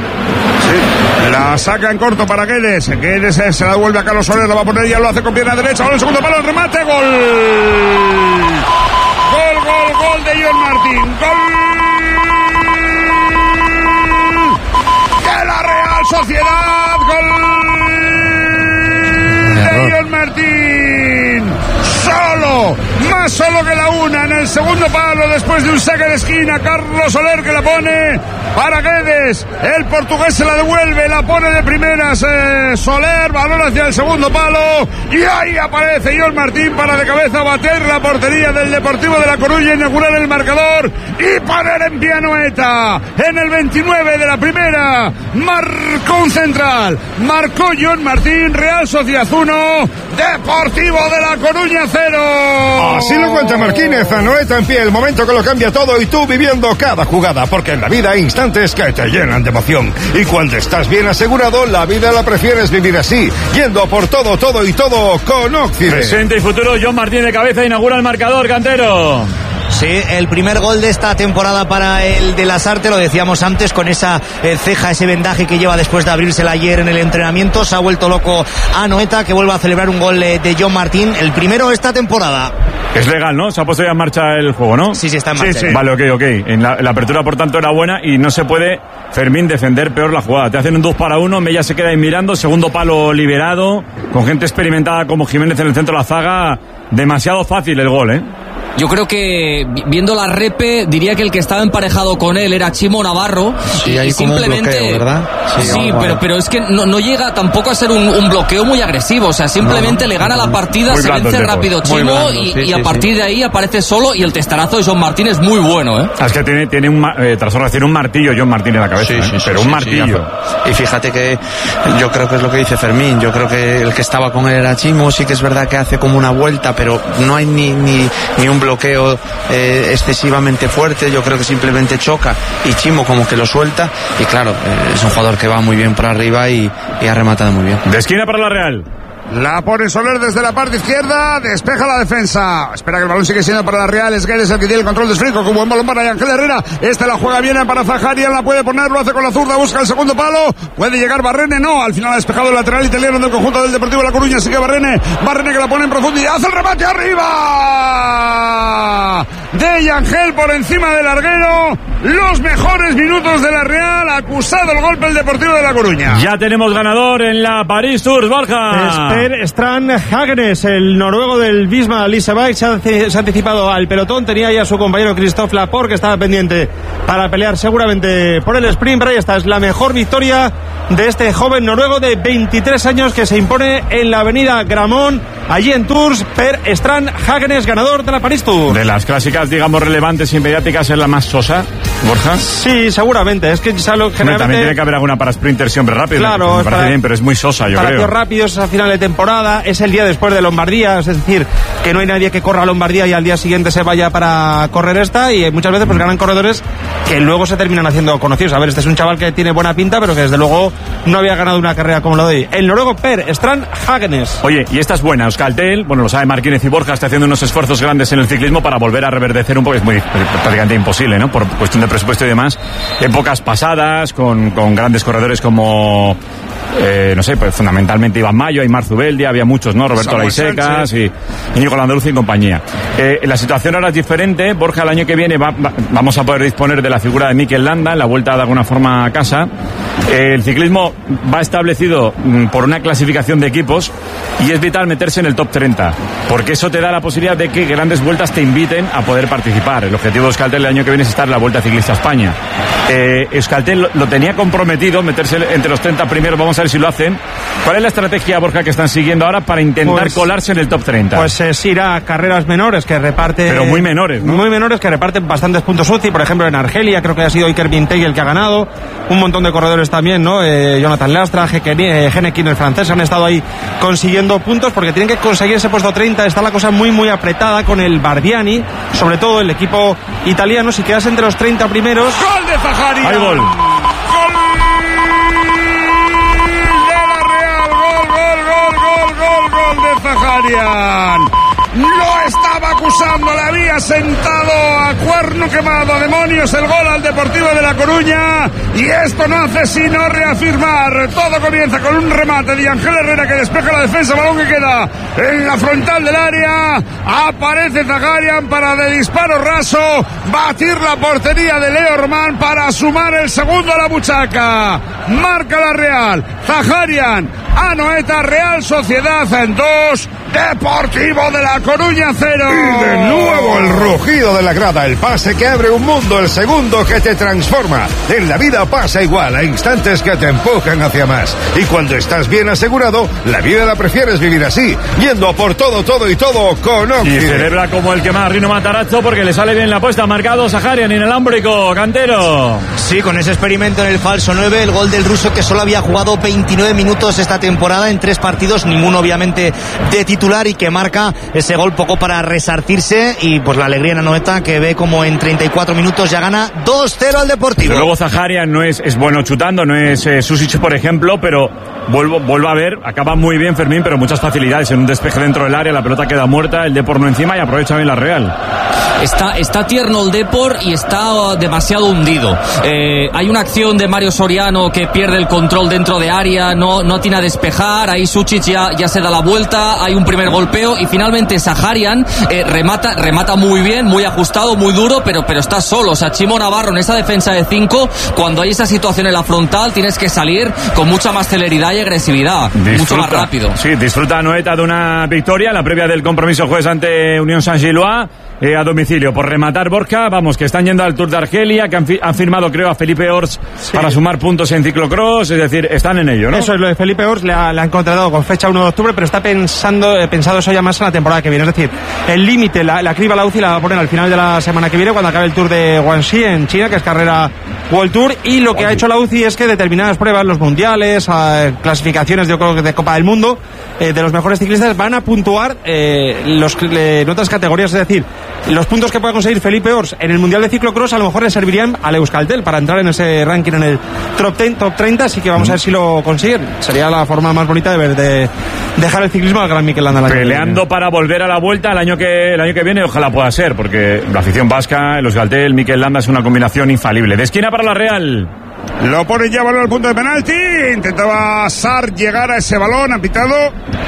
Sí. La saca en corto para Guedes. Guedes eh, se la devuelve a Carlos Soler. La va a poner, ya lo hace con pierna derecha. Ahora el segundo palo, el remate. Gol. Gol, gol, gol de John Martín. Gol de la Real Sociedad. Gol de John Martín. Solo, más solo que la una en el segundo palo después de un saque de esquina. Carlos Soler que la pone para Guedes. El portugués se la devuelve, la pone de primeras eh, Soler, balón hacia el segundo palo y ahí aparece John Martín para de cabeza bater la portería del Deportivo de La Coruña, inaugurar el marcador y poner en pie a Anoeta. En el veintinueve de la primera marcó un central, marcó John Martín. Real Sociedad uno, Deportivo de La Coruña cero. Así lo cuenta Marquínez. Anoeta en pie, el momento que lo cambia todo y tú viviendo cada jugada, porque en la vida hay instantes que te llenan de emoción y cuando estás bien asegurado la vida la prefieres vivir así, yendo por todo, todo y todo con Occidente. Presente y futuro, John Martín de cabeza inaugura el marcador, Cantero. Sí, el primer gol de esta temporada para el de Lasarte, lo decíamos antes, con esa eh, ceja, ese vendaje que lleva después de abrírsela ayer en el entrenamiento. Se ha vuelto loco a Anoeta, que vuelve a celebrar un gol eh, de John Martín, el primero esta temporada. Es legal, ¿no? Se ha puesto ya en marcha el juego, ¿no? Sí, sí, está en marcha. Sí, sí. Vale, ok, ok. En la, la apertura, por tanto, era buena y no se puede, Fermín, defender peor la jugada. Te hacen un dos para uno, Mella se queda ahí mirando, segundo palo liberado, con gente experimentada como Jiménez en el centro de la zaga. Demasiado fácil el gol, ¿eh? Yo creo que viendo la repe diría que el que estaba emparejado con él era Chimo Navarro. Sí, y hay como un simplemente bloqueo, ¿verdad? Sí, Sí, sí vale. pero, pero es que no, no llega tampoco a ser un, un bloqueo muy agresivo. O sea, simplemente No, no. le gana la partida, Muy se blando vence el Depor. rápido Muy Chimo blando, y, sí, y sí, a partir sí. de ahí aparece solo y el testarazo de John Martín es muy bueno, ¿eh? Es que tiene, tiene un, ma- eh, tras decir un martillo John Martín en la cabeza, Sí, ¿eh? sí, sí, pero sí, un sí, martillo. ya. Y fíjate que yo creo que es lo que dice Fermín. Yo creo que el que estaba con él era Chimo. Sí que es verdad que hace como una vuelta, pero no hay ni, ni, ni un bloqueo eh, excesivamente fuerte. Yo creo que simplemente choca y Chimo como que lo suelta, y claro, eh, es un jugador que va muy bien por arriba y, y ha rematado muy bien. De esquina para la Real. La pone Soler desde la parte izquierda, despeja la defensa. Espera que el balón sigue siendo para la Real. Esguer es el que tiene el control de esférico, con buen balón para Ángel Herrera. Este la juega bien para Zaharian, la puede poner, lo hace con la zurda, busca el segundo palo. Puede llegar Barrene, no. Al final ha despejado el lateral italiano del conjunto del Deportivo de La Coruña. Sigue Barrene, Barrene que la pone en profundidad. Hace el remate arriba de Ángel por encima del larguero. Los mejores minutos de la Real. Acusado el golpe el Deportivo de La Coruña. Ya tenemos ganador en la París Tours, Borja. Per Strand Hagenes, el noruego del Visma Liseberg, se ha, se ha anticipado al pelotón. Tenía ya a su compañero Christophe Laporte, que estaba pendiente para pelear seguramente por el sprint. Pero ahí está, es la mejor victoria de este joven noruego de veintitrés años que se impone en la avenida Gramont, allí en Tours. Per Strand Hagenes, ganador de la París Tour. De las clásicas, digamos, relevantes y mediáticas, es la más sosa, Borja. Sí, seguramente. Es que generalmente... Bueno, también tiene que haber alguna para sprinters siempre rápido. Claro, me parece para, bien, pero es muy sosa, yo para creo. Para rápidos a final de temporada, es el día después de Lombardía, es decir, que no hay nadie que corra a Lombardía y al día siguiente se vaya para correr esta, y muchas veces pues ganan corredores que luego se terminan haciendo conocidos. A ver, este es un chaval que tiene buena pinta, pero que desde luego no había ganado una carrera como la de hoy. El noruego Per Strand Hagenes. Oye, y esta es buena, Euskaltel, bueno, lo sabe Martínez y Borja, está haciendo unos esfuerzos grandes en el ciclismo para volver a reverdecer un poco, es muy prácticamente imposible, ¿no? Por cuestión de presupuesto y demás. Épocas pasadas, con, con grandes corredores como... Eh, no sé, pues fundamentalmente Iván Mayo, Aymar Zubeldia, había muchos, ¿no? Roberto Laisecas y Íñigo Landruz y compañía. Eh, la situación ahora es diferente. Borja, el año que viene va, va, vamos a poder disponer de la figura de Mikel Landa en la vuelta de alguna forma a casa. Eh, el ciclismo va establecido mm, por una clasificación de equipos y es vital meterse en el top treinta, porque eso te da la posibilidad de que grandes vueltas te inviten a poder participar. El objetivo de Euskaltel el año que viene es estar en la Vuelta Ciclista a España. Eh, Euskaltel lo, lo tenía comprometido, meterse entre los treinta primeros. Vamos a ver si lo hacen. ¿Cuál es la estrategia, Borja, que están siguiendo ahora para intentar pues, colarse en el top treinta? Pues es ir a carreras menores que reparte... Pero muy menores, ¿no? Muy menores que reparten bastantes puntos U C I. Por ejemplo, en Argelia creo que ha sido Iker Bintey el que ha ganado. Un montón de corredores también, ¿no? Eh, Jonathan Lastra, Genekin, el francés, han estado ahí consiguiendo puntos porque tienen que conseguir ese puesto treinta. Está la cosa muy, muy apretada con el Bardiani, sobre todo el equipo italiano. Si quedas entre los treinta primeros... ¡Gol de Zaharian! ¡Hay gol! Zaharian lo estaba acusando, le había sentado a cuerno quemado, demonios, el gol al Deportivo de La Coruña, y esto no hace sino reafirmar. Todo comienza con un remate de Ángel Herrera que despeja la defensa, balón que queda en la frontal del área. Aparece Zaharian para de disparo raso batir la portería de Leo Román para sumar el segundo a la buchaca. Marca la Real. Zaharian, Anoeta, Real Sociedad en dos, Deportivo de La Coruña cero. Y de nuevo el rugido de la grada, el pase que abre un mundo, el segundo que te transforma. En la vida pasa igual, hay instantes que te empujan hacia más. Y cuando estás bien asegurado, la vida la prefieres vivir así, yendo a por todo, todo y todo con Occident. Y celebra como el que más, Rino Matarazzo, porque le sale bien la apuesta. Marcado Zaharian, inalámbrico, Cantero. Sí, con ese experimento en el falso nueve, el gol del ruso que solo había jugado veintinueve minutos esta temporada en tres partidos, ninguno obviamente de titular, y que marca ese gol poco para resarcirse, y pues la alegría en Anoeta, que ve como en treinta y cuatro minutos ya gana dos cero al Deportivo. Pero luego Zaharian no es, es bueno chutando, no es eh, Susic, por ejemplo, pero vuelvo, vuelvo a ver, acaba muy bien Fermín, pero muchas facilidades en un despeje dentro del área, la pelota queda muerta, el Depor no encima y aprovecha bien la Real. Está, está tierno el Depor y está demasiado hundido. Eh, hay una acción de Mario Soriano que pierde el control dentro de área, no, no atina a despejar, ahí Susic ya, ya se da la vuelta, hay un primer golpeo y finalmente Zaharian eh, remata, remata muy bien, muy ajustado, muy duro, pero, pero está solo. O sea, Chimo Navarro en esa defensa de cinco, cuando hay esa situación en la frontal, tienes que salir con mucha más celeridad y agresividad, disfruta, mucho más rápido. Sí, disfruta Anoeta de una victoria, la previa del compromiso jueves ante Unión Saint-Gillois. eh, a domicilio. Por rematar, Borja, vamos, que están yendo al Tour de Argelia, que han, fi- han firmado, creo, a Felipe Ors sí. para sumar puntos en ciclocross, es decir, están en ello, ¿no? Eso es, lo de Felipe Ors le ha, le han contratado con fecha uno de octubre, pero está pensando eh, pensado eso ya más en la temporada que viene. Es decir, el límite, la, la criba, la U C I la va a poner al final de la semana que viene, cuando acabe el Tour de Guangxi en China, que es carrera World Tour, y lo que ha hecho la U C I es que determinadas pruebas, los mundiales, eh, clasificaciones de, de Copa del Mundo, eh, de los mejores ciclistas, van a puntuar eh, los, eh, en otras categorías, es decir, los puntos que pueda conseguir Felipe Ors en el Mundial de Ciclocross a lo mejor le servirían al Euskaltel para entrar en ese ranking en el top diez, top treinta, así que vamos a ver si lo consiguen. Sería la forma más bonita de ver, de dejar el ciclismo al gran Mikel Landa. Peleando para volver a la vuelta el año que el año que viene, ojalá pueda ser, porque la afición vasca, el Euskaltel, Mikel Landa es una combinación infalible. De esquina para la Real. Lo pone ya balón al punto de penalti. Intentaba Sar llegar a ese balón, ha pitado.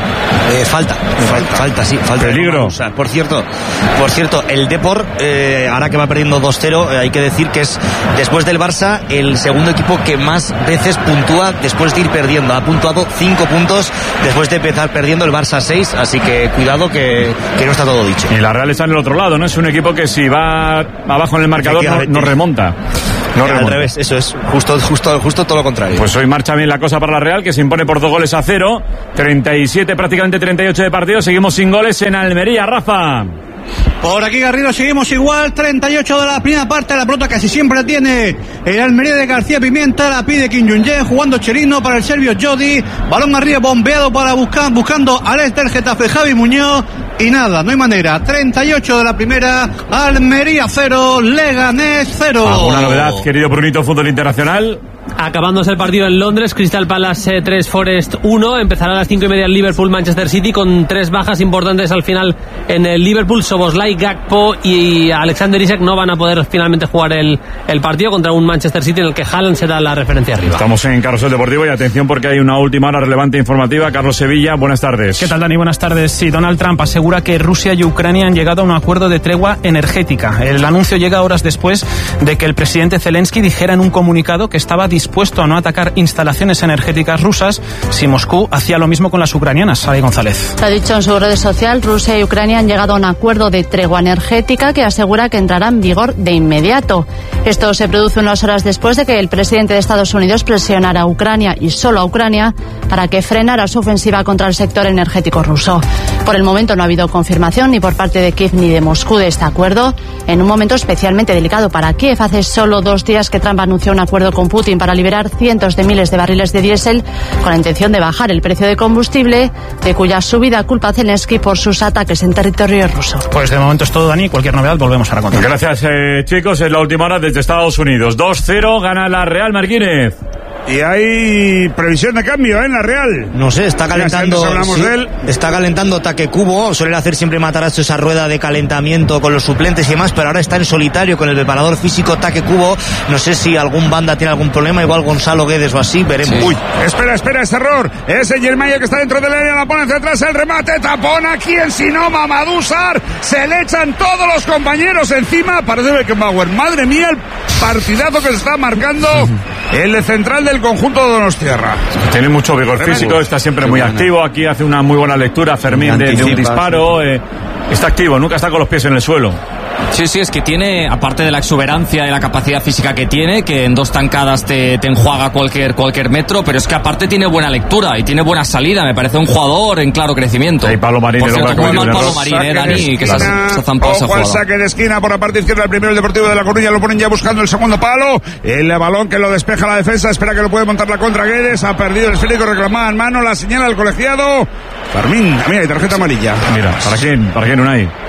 Eh, falta, falta, falta, sí, falta. Peligro. O sea, por cierto, por cierto, el Depor, eh, ahora que va perdiendo dos cero, eh, hay que decir que es, después del Barça, el segundo equipo que más veces puntúa después de ir perdiendo. Ha puntuado cinco puntos después de empezar perdiendo, el Barça seis, así que cuidado que, que no está todo dicho. Y la Real está en el otro lado, ¿no? Es un equipo que si va abajo en el marcador no, no remonta. No Al remonta. Revés, eso es, justo, justo, justo todo lo contrario. Pues hoy marcha bien la cosa para la Real, que se impone por dos goles a cero, treinta y siete, prácticamente treinta y ocho de partido. Seguimos sin goles en Almería, Rafa. Por aquí, Garrido, seguimos igual. treinta y ocho de la primera parte. La pelota casi siempre tiene el Almería de García Pimienta. La pide Kim Jong-un, jugando Cherino para el serbio Jodi. Balón arriba, bombeado para buscar, buscando al este del Getafe, Javi Muñoz. Y nada, no hay manera. treinta y ocho de la primera. Almería cero, Leganés cero. ¿Alguna novedad, querido Brunito, fútbol internacional? Acabándose el partido en Londres, Crystal Palace tres, Forest uno. Empezará a las cinco y media el Liverpool-Manchester City, con tres bajas importantes al final en el Liverpool. Soboslai, Gakpo y Alexander Isak no van a poder finalmente jugar el, el partido contra un Manchester City en el que Haaland será la referencia arriba. Estamos en Carrusel Deportivo y atención porque hay una última hora relevante informativa. Carlos Sevilla, buenas tardes. ¿Qué tal, Dani? Buenas tardes. Sí, Donald Trump asegura que Rusia y Ucrania han llegado a un acuerdo de tregua energética. El anuncio llega horas después de que el presidente Zelensky dijera en un comunicado que estaba dispuesto a no atacar instalaciones energéticas rusas si Moscú hacía lo mismo con las ucranianas. Sara González. Lo ha dicho en su red social, Rusia y Ucrania han llegado a un acuerdo de tregua energética que asegura que entrará en vigor de inmediato. Esto se produce unas horas después de que el presidente de Estados Unidos presionara a Ucrania y solo a Ucrania para que frenara su ofensiva contra el sector energético ruso. Por el momento no ha habido confirmación ni por parte de Kiev ni de Moscú de este acuerdo, en un momento especialmente delicado para Kiev. Hace solo dos días que Trump anunció un acuerdo con Putin para liberar cientos de miles de barriles de diésel con la intención de bajar el precio de combustible, de cuya subida culpa Zelensky por sus ataques en territorio ruso. Pues de momento es todo, Dani. Cualquier novedad volvemos a contar. Gracias, eh, chicos. Es la última hora desde Estados Unidos. dos cero gana la Real Martínez. Y hay previsión de cambio, ¿eh? En la Real. No sé, está calentando. Hablamos sí, de él. Está calentando Taque Cubo. Suelen hacer siempre Matarazzo esa rueda de calentamiento con los suplentes y demás, pero ahora está en solitario con el preparador físico Taque Cubo. No sé si algún banda tiene algún problema, igual Gonzalo Guedes o así, veremos. Sí. Uy, espera, espera, ese error. Ese Yermaya que está dentro del área, la pone hacia atrás, el remate, tapón a quien si no, Mamadou Sarr. Se le echan todos los compañeros encima. Parece Beckenbauer. Madre mía, el partidazo que se está marcando el central del conjunto de Donostiarra. Tiene mucho vigor físico, está siempre muy activo. Aquí hace una muy buena lectura Fermín de, de un disparo. Eh, está activo, nunca está con los pies en el suelo. Sí, sí, es que tiene, aparte de la exuberancia y la capacidad física que tiene, que en dos tancadas te, te enjuaga cualquier, cualquier metro, pero es que aparte tiene buena lectura y tiene buena salida. Me parece un jugador en claro crecimiento. Sí, Pablo Marín. Por cierto, muy mal Pablo Marín, eh, Dani, que se ha, se ha zampado esa jugada. Ojo al saque de esquina por la parte izquierda, el primero el Deportivo de La Coruña, lo ponen ya buscando el segundo palo. El balón que lo despeja la defensa, espera que lo puede montar la contra Guedes, ha perdido el esférico, reclamada en mano, la señala el colegiado. Fermín, mira, hay tarjeta amarilla. Mira, ¿para quién? ¿Para quién no hay?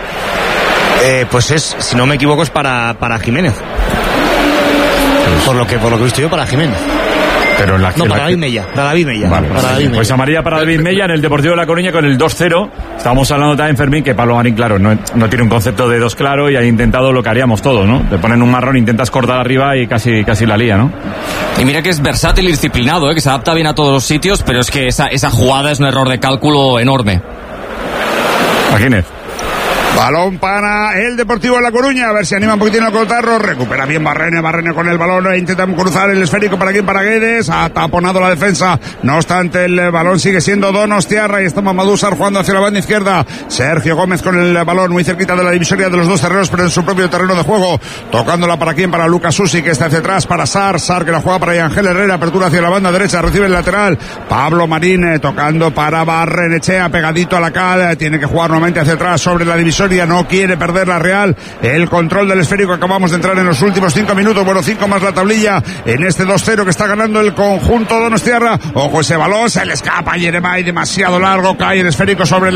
Eh, pues es, si no me equivoco, es para, para Jiménez. Por lo que por lo que he visto yo, para Jiménez. Pero en la, no, en para la... David Mella. Para David Mella. Vale, para sí. David Mella. Pues amarilla para David Mella en el Deportivo de La Coruña con el dos cero. Estábamos hablando también, Fermín, que Pablo Marín, claro, no, no tiene un concepto de dos claro y ha intentado lo que haríamos todos, ¿no? Te ponen un marrón, intentas cortar arriba y casi, casi la lía, ¿no? Y mira que es versátil y disciplinado, ¿eh? Que se adapta bien a todos los sitios, pero es que esa, esa jugada es un error de cálculo enorme. ¿A quién es? Balón para el Deportivo de La Coruña, a ver si anima un poquitín a Cotarro, recupera bien Barrene, Barrene con el balón, e intenta cruzar el esférico para aquí, para Guedes, ha taponado la defensa, no obstante el balón sigue siendo Donostiarra y está Mamadou Sarr jugando hacia la banda izquierda, Sergio Gómez con el balón muy cerquita de la divisoria de los dos terrenos, pero en su propio terreno de juego, tocándola para quién, para Lucas Susi, que está hacia atrás, para Sarr, Sarr que la juega para Ángel Herrera, apertura hacia la banda derecha, recibe el lateral, Pablo Marín eh, tocando para Barrenechea, pegadito a la cal, eh, tiene que jugar nuevamente hacia atrás sobre la divisoria, no quiere perder la Real el control del esférico. Acabamos de entrar en los últimos cinco minutos, bueno, cinco más la tablilla en este dos cero que está ganando el conjunto donostiarra. Ojo ese balón, se le escapa a Yeremay, demasiado largo, cae el esférico sobre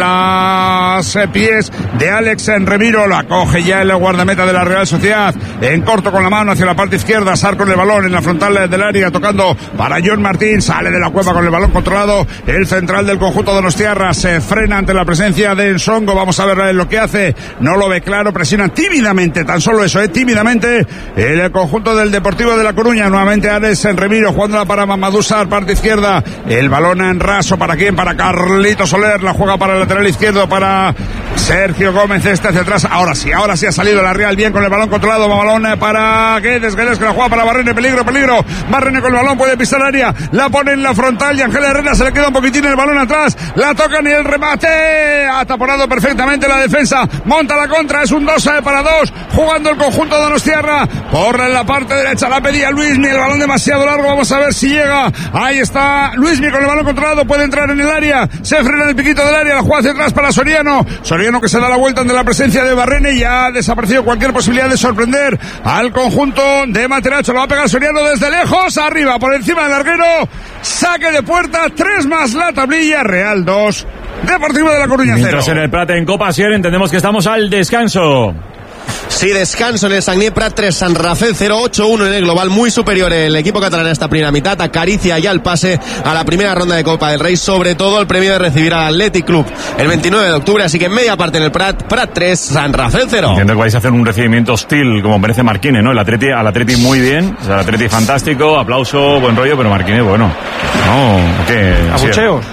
los pies de Alex Remiro, la coge ya el guardameta de la Real Sociedad en corto con la mano hacia la parte izquierda, Sarr con el balón en la frontal del área, tocando para John Martín, sale de la cueva con el balón controlado, el central del conjunto donostiarra se frena ante la presencia de Ensongo, vamos a ver lo que hace, no lo ve claro, presiona tímidamente, tan solo eso, eh, tímidamente el conjunto del Deportivo de La Coruña, nuevamente Alex Remiro jugándola para Mamadou Sarr, parte izquierda, el balón en raso, ¿para quién? Para Carlito Soler, la juega para el lateral izquierdo, para Sergio Gómez, este hacia atrás, ahora sí, ahora sí ha salido la Real bien con el balón controlado, balón para Guedes, Guedes que la juega para Barrene, peligro, peligro, Barrene con el balón, puede pisar el área, la pone en la frontal y Ángel Herrera se le queda un poquitín el balón atrás, la tocan y el remate, ha taponado perfectamente la defensa, monta la contra, es un dos para dos, jugando el conjunto de donostiarra, por la parte derecha, la pedía Luismi, el balón demasiado largo, vamos a ver si llega, ahí está Luismi con el balón controlado, puede entrar en el área, se frena el piquito del área, la juega hacia atrás para Soriano, Soriano que se da la vuelta ante la presencia de Barrene y ha desaparecido cualquier posibilidad de sorprender al conjunto de Materacho, lo va a pegar Soriano desde lejos, arriba, por encima del larguero, saque de puerta, tres más la tablilla, Real dos, Deportivo de La Coruña cero. Mientras en el Prat en Copa Asier entendemos que estamos al descanso. Sí, descanso en el Sagnier Prat tres, San Rafael cero, ocho uno en el global, muy superior el equipo catalán a esta primera mitad, acaricia ya el pase a la primera ronda de Copa del Rey, sobre todo el premio de recibir al Athletic Club el veintinueve de octubre, así que media parte en el Prat, Prat tres, San Rafael cero. Entiendo que vais a hacer un recibimiento hostil, como merece Marquine, ¿no? El Atleti, al Atleti muy bien, o sea, el Atleti fantástico, aplauso, buen rollo, pero Marquine, bueno, no, ¿qué? Abucheos.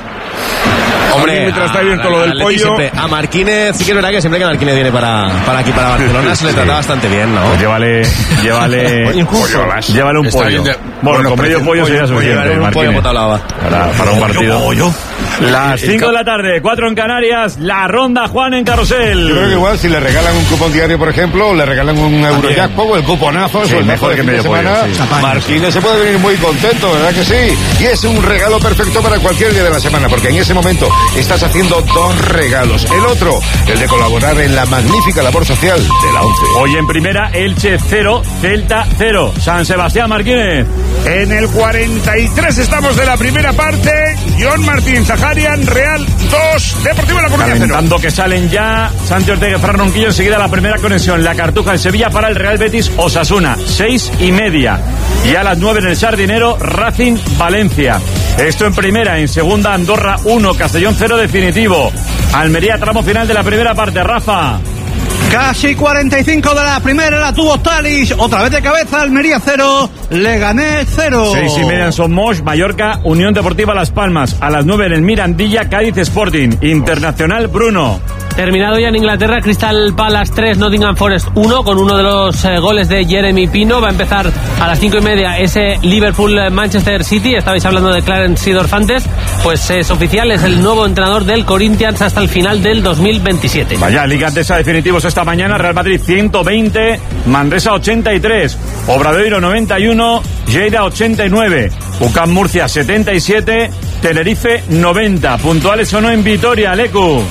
Hombre, mientras está abierto lo del pollo. Siempre, a Marquínez, sí que es verdad que siempre que Marquínez viene para, para aquí, para Barcelona, se le trata bastante bien, ¿no? Pues llévale, llévale, llévale un Está pollo. bien, Bueno, bueno, con medio pollo sería suficiente, un pollo Marquínez. Para, para un partido. Pollo. Las cinco de la tarde, cuatro en Canarias, la ronda Juan en Carrusel. Yo creo que igual si le regalan un cupón diario, por ejemplo, o le regalan un Eurojackpot o el cuponazo, Sí, o el mejor mejor que fin de medio pollo, semana, sí. Marquínez se puede venir muy contento, ¿verdad que sí? Y es un regalo perfecto para cualquier día de la semana, porque en ese momento estás haciendo dos regalos. El otro, el de colaborar en la magnífica labor social de la ONCE. Hoy en primera, Elche cero, Celta cero. San Sebastián Marquínez. En el cuarenta y tres estamos de la primera parte. John Martín Zaharian, Real dos, Deportivo de La Coruña cero. Calentando que salen ya Santi Ortega y Fran Ronquillo. Enseguida la primera conexión. La Cartuja en Sevilla para el Real Betis Osasuna. Seis y media. Y a las nueve en el Sardinero, Racing Valencia. Esto en primera. En segunda, Andorra uno, Castellón cero definitivo. Almería, tramo final de la primera parte. Rafa. Casi cuarenta y cinco de la primera, la tuvo Talis, otra vez de cabeza, Almería cero, Leganés cero. Seis y media en Somos, Mallorca, Unión Deportiva Las Palmas. A las nueve en el Mirandilla, Cádiz Sporting. Internacional Bruno. Terminado ya en Inglaterra, Crystal Palace tres, Nottingham Forest uno, con uno de los eh, goles de Jeremy Pino. Va a empezar a las cinco y media ese Liverpool-Manchester City. Estabais hablando de Clarence Seedorf antes. Pues es oficial, es el nuevo entrenador del Corinthians hasta el final del dos mil veintisiete. Vaya, Liga Andesa definitivos esta mañana. Real Madrid ciento veinte, Manresa ochenta y tres, Obradoiro noventa y uno, Lleida ochenta y nueve, U C A M Murcia setenta y siete, Tenerife noventa. Puntuales o no en Vitoria, Lecu.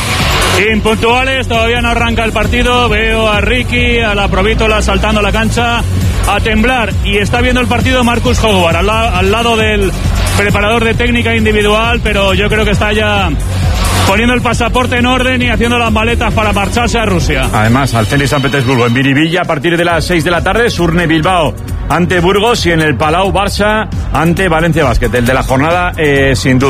Impuntuales, todavía no arranca el partido. Veo a Ricky, a la Provítola saltando la cancha a temblar. Y está viendo el partido Marcus Howard al, la, al lado del preparador de técnica individual, pero yo creo que está ya poniendo el pasaporte en orden y haciendo las maletas para marcharse a Rusia. Además, al Zenit San Petersburgo, en Biribilla, a partir de las seis de la tarde, Surne Bilbao ante Burgos y en el Palau Barça ante Valencia Basket. El de la jornada, eh, sin duda.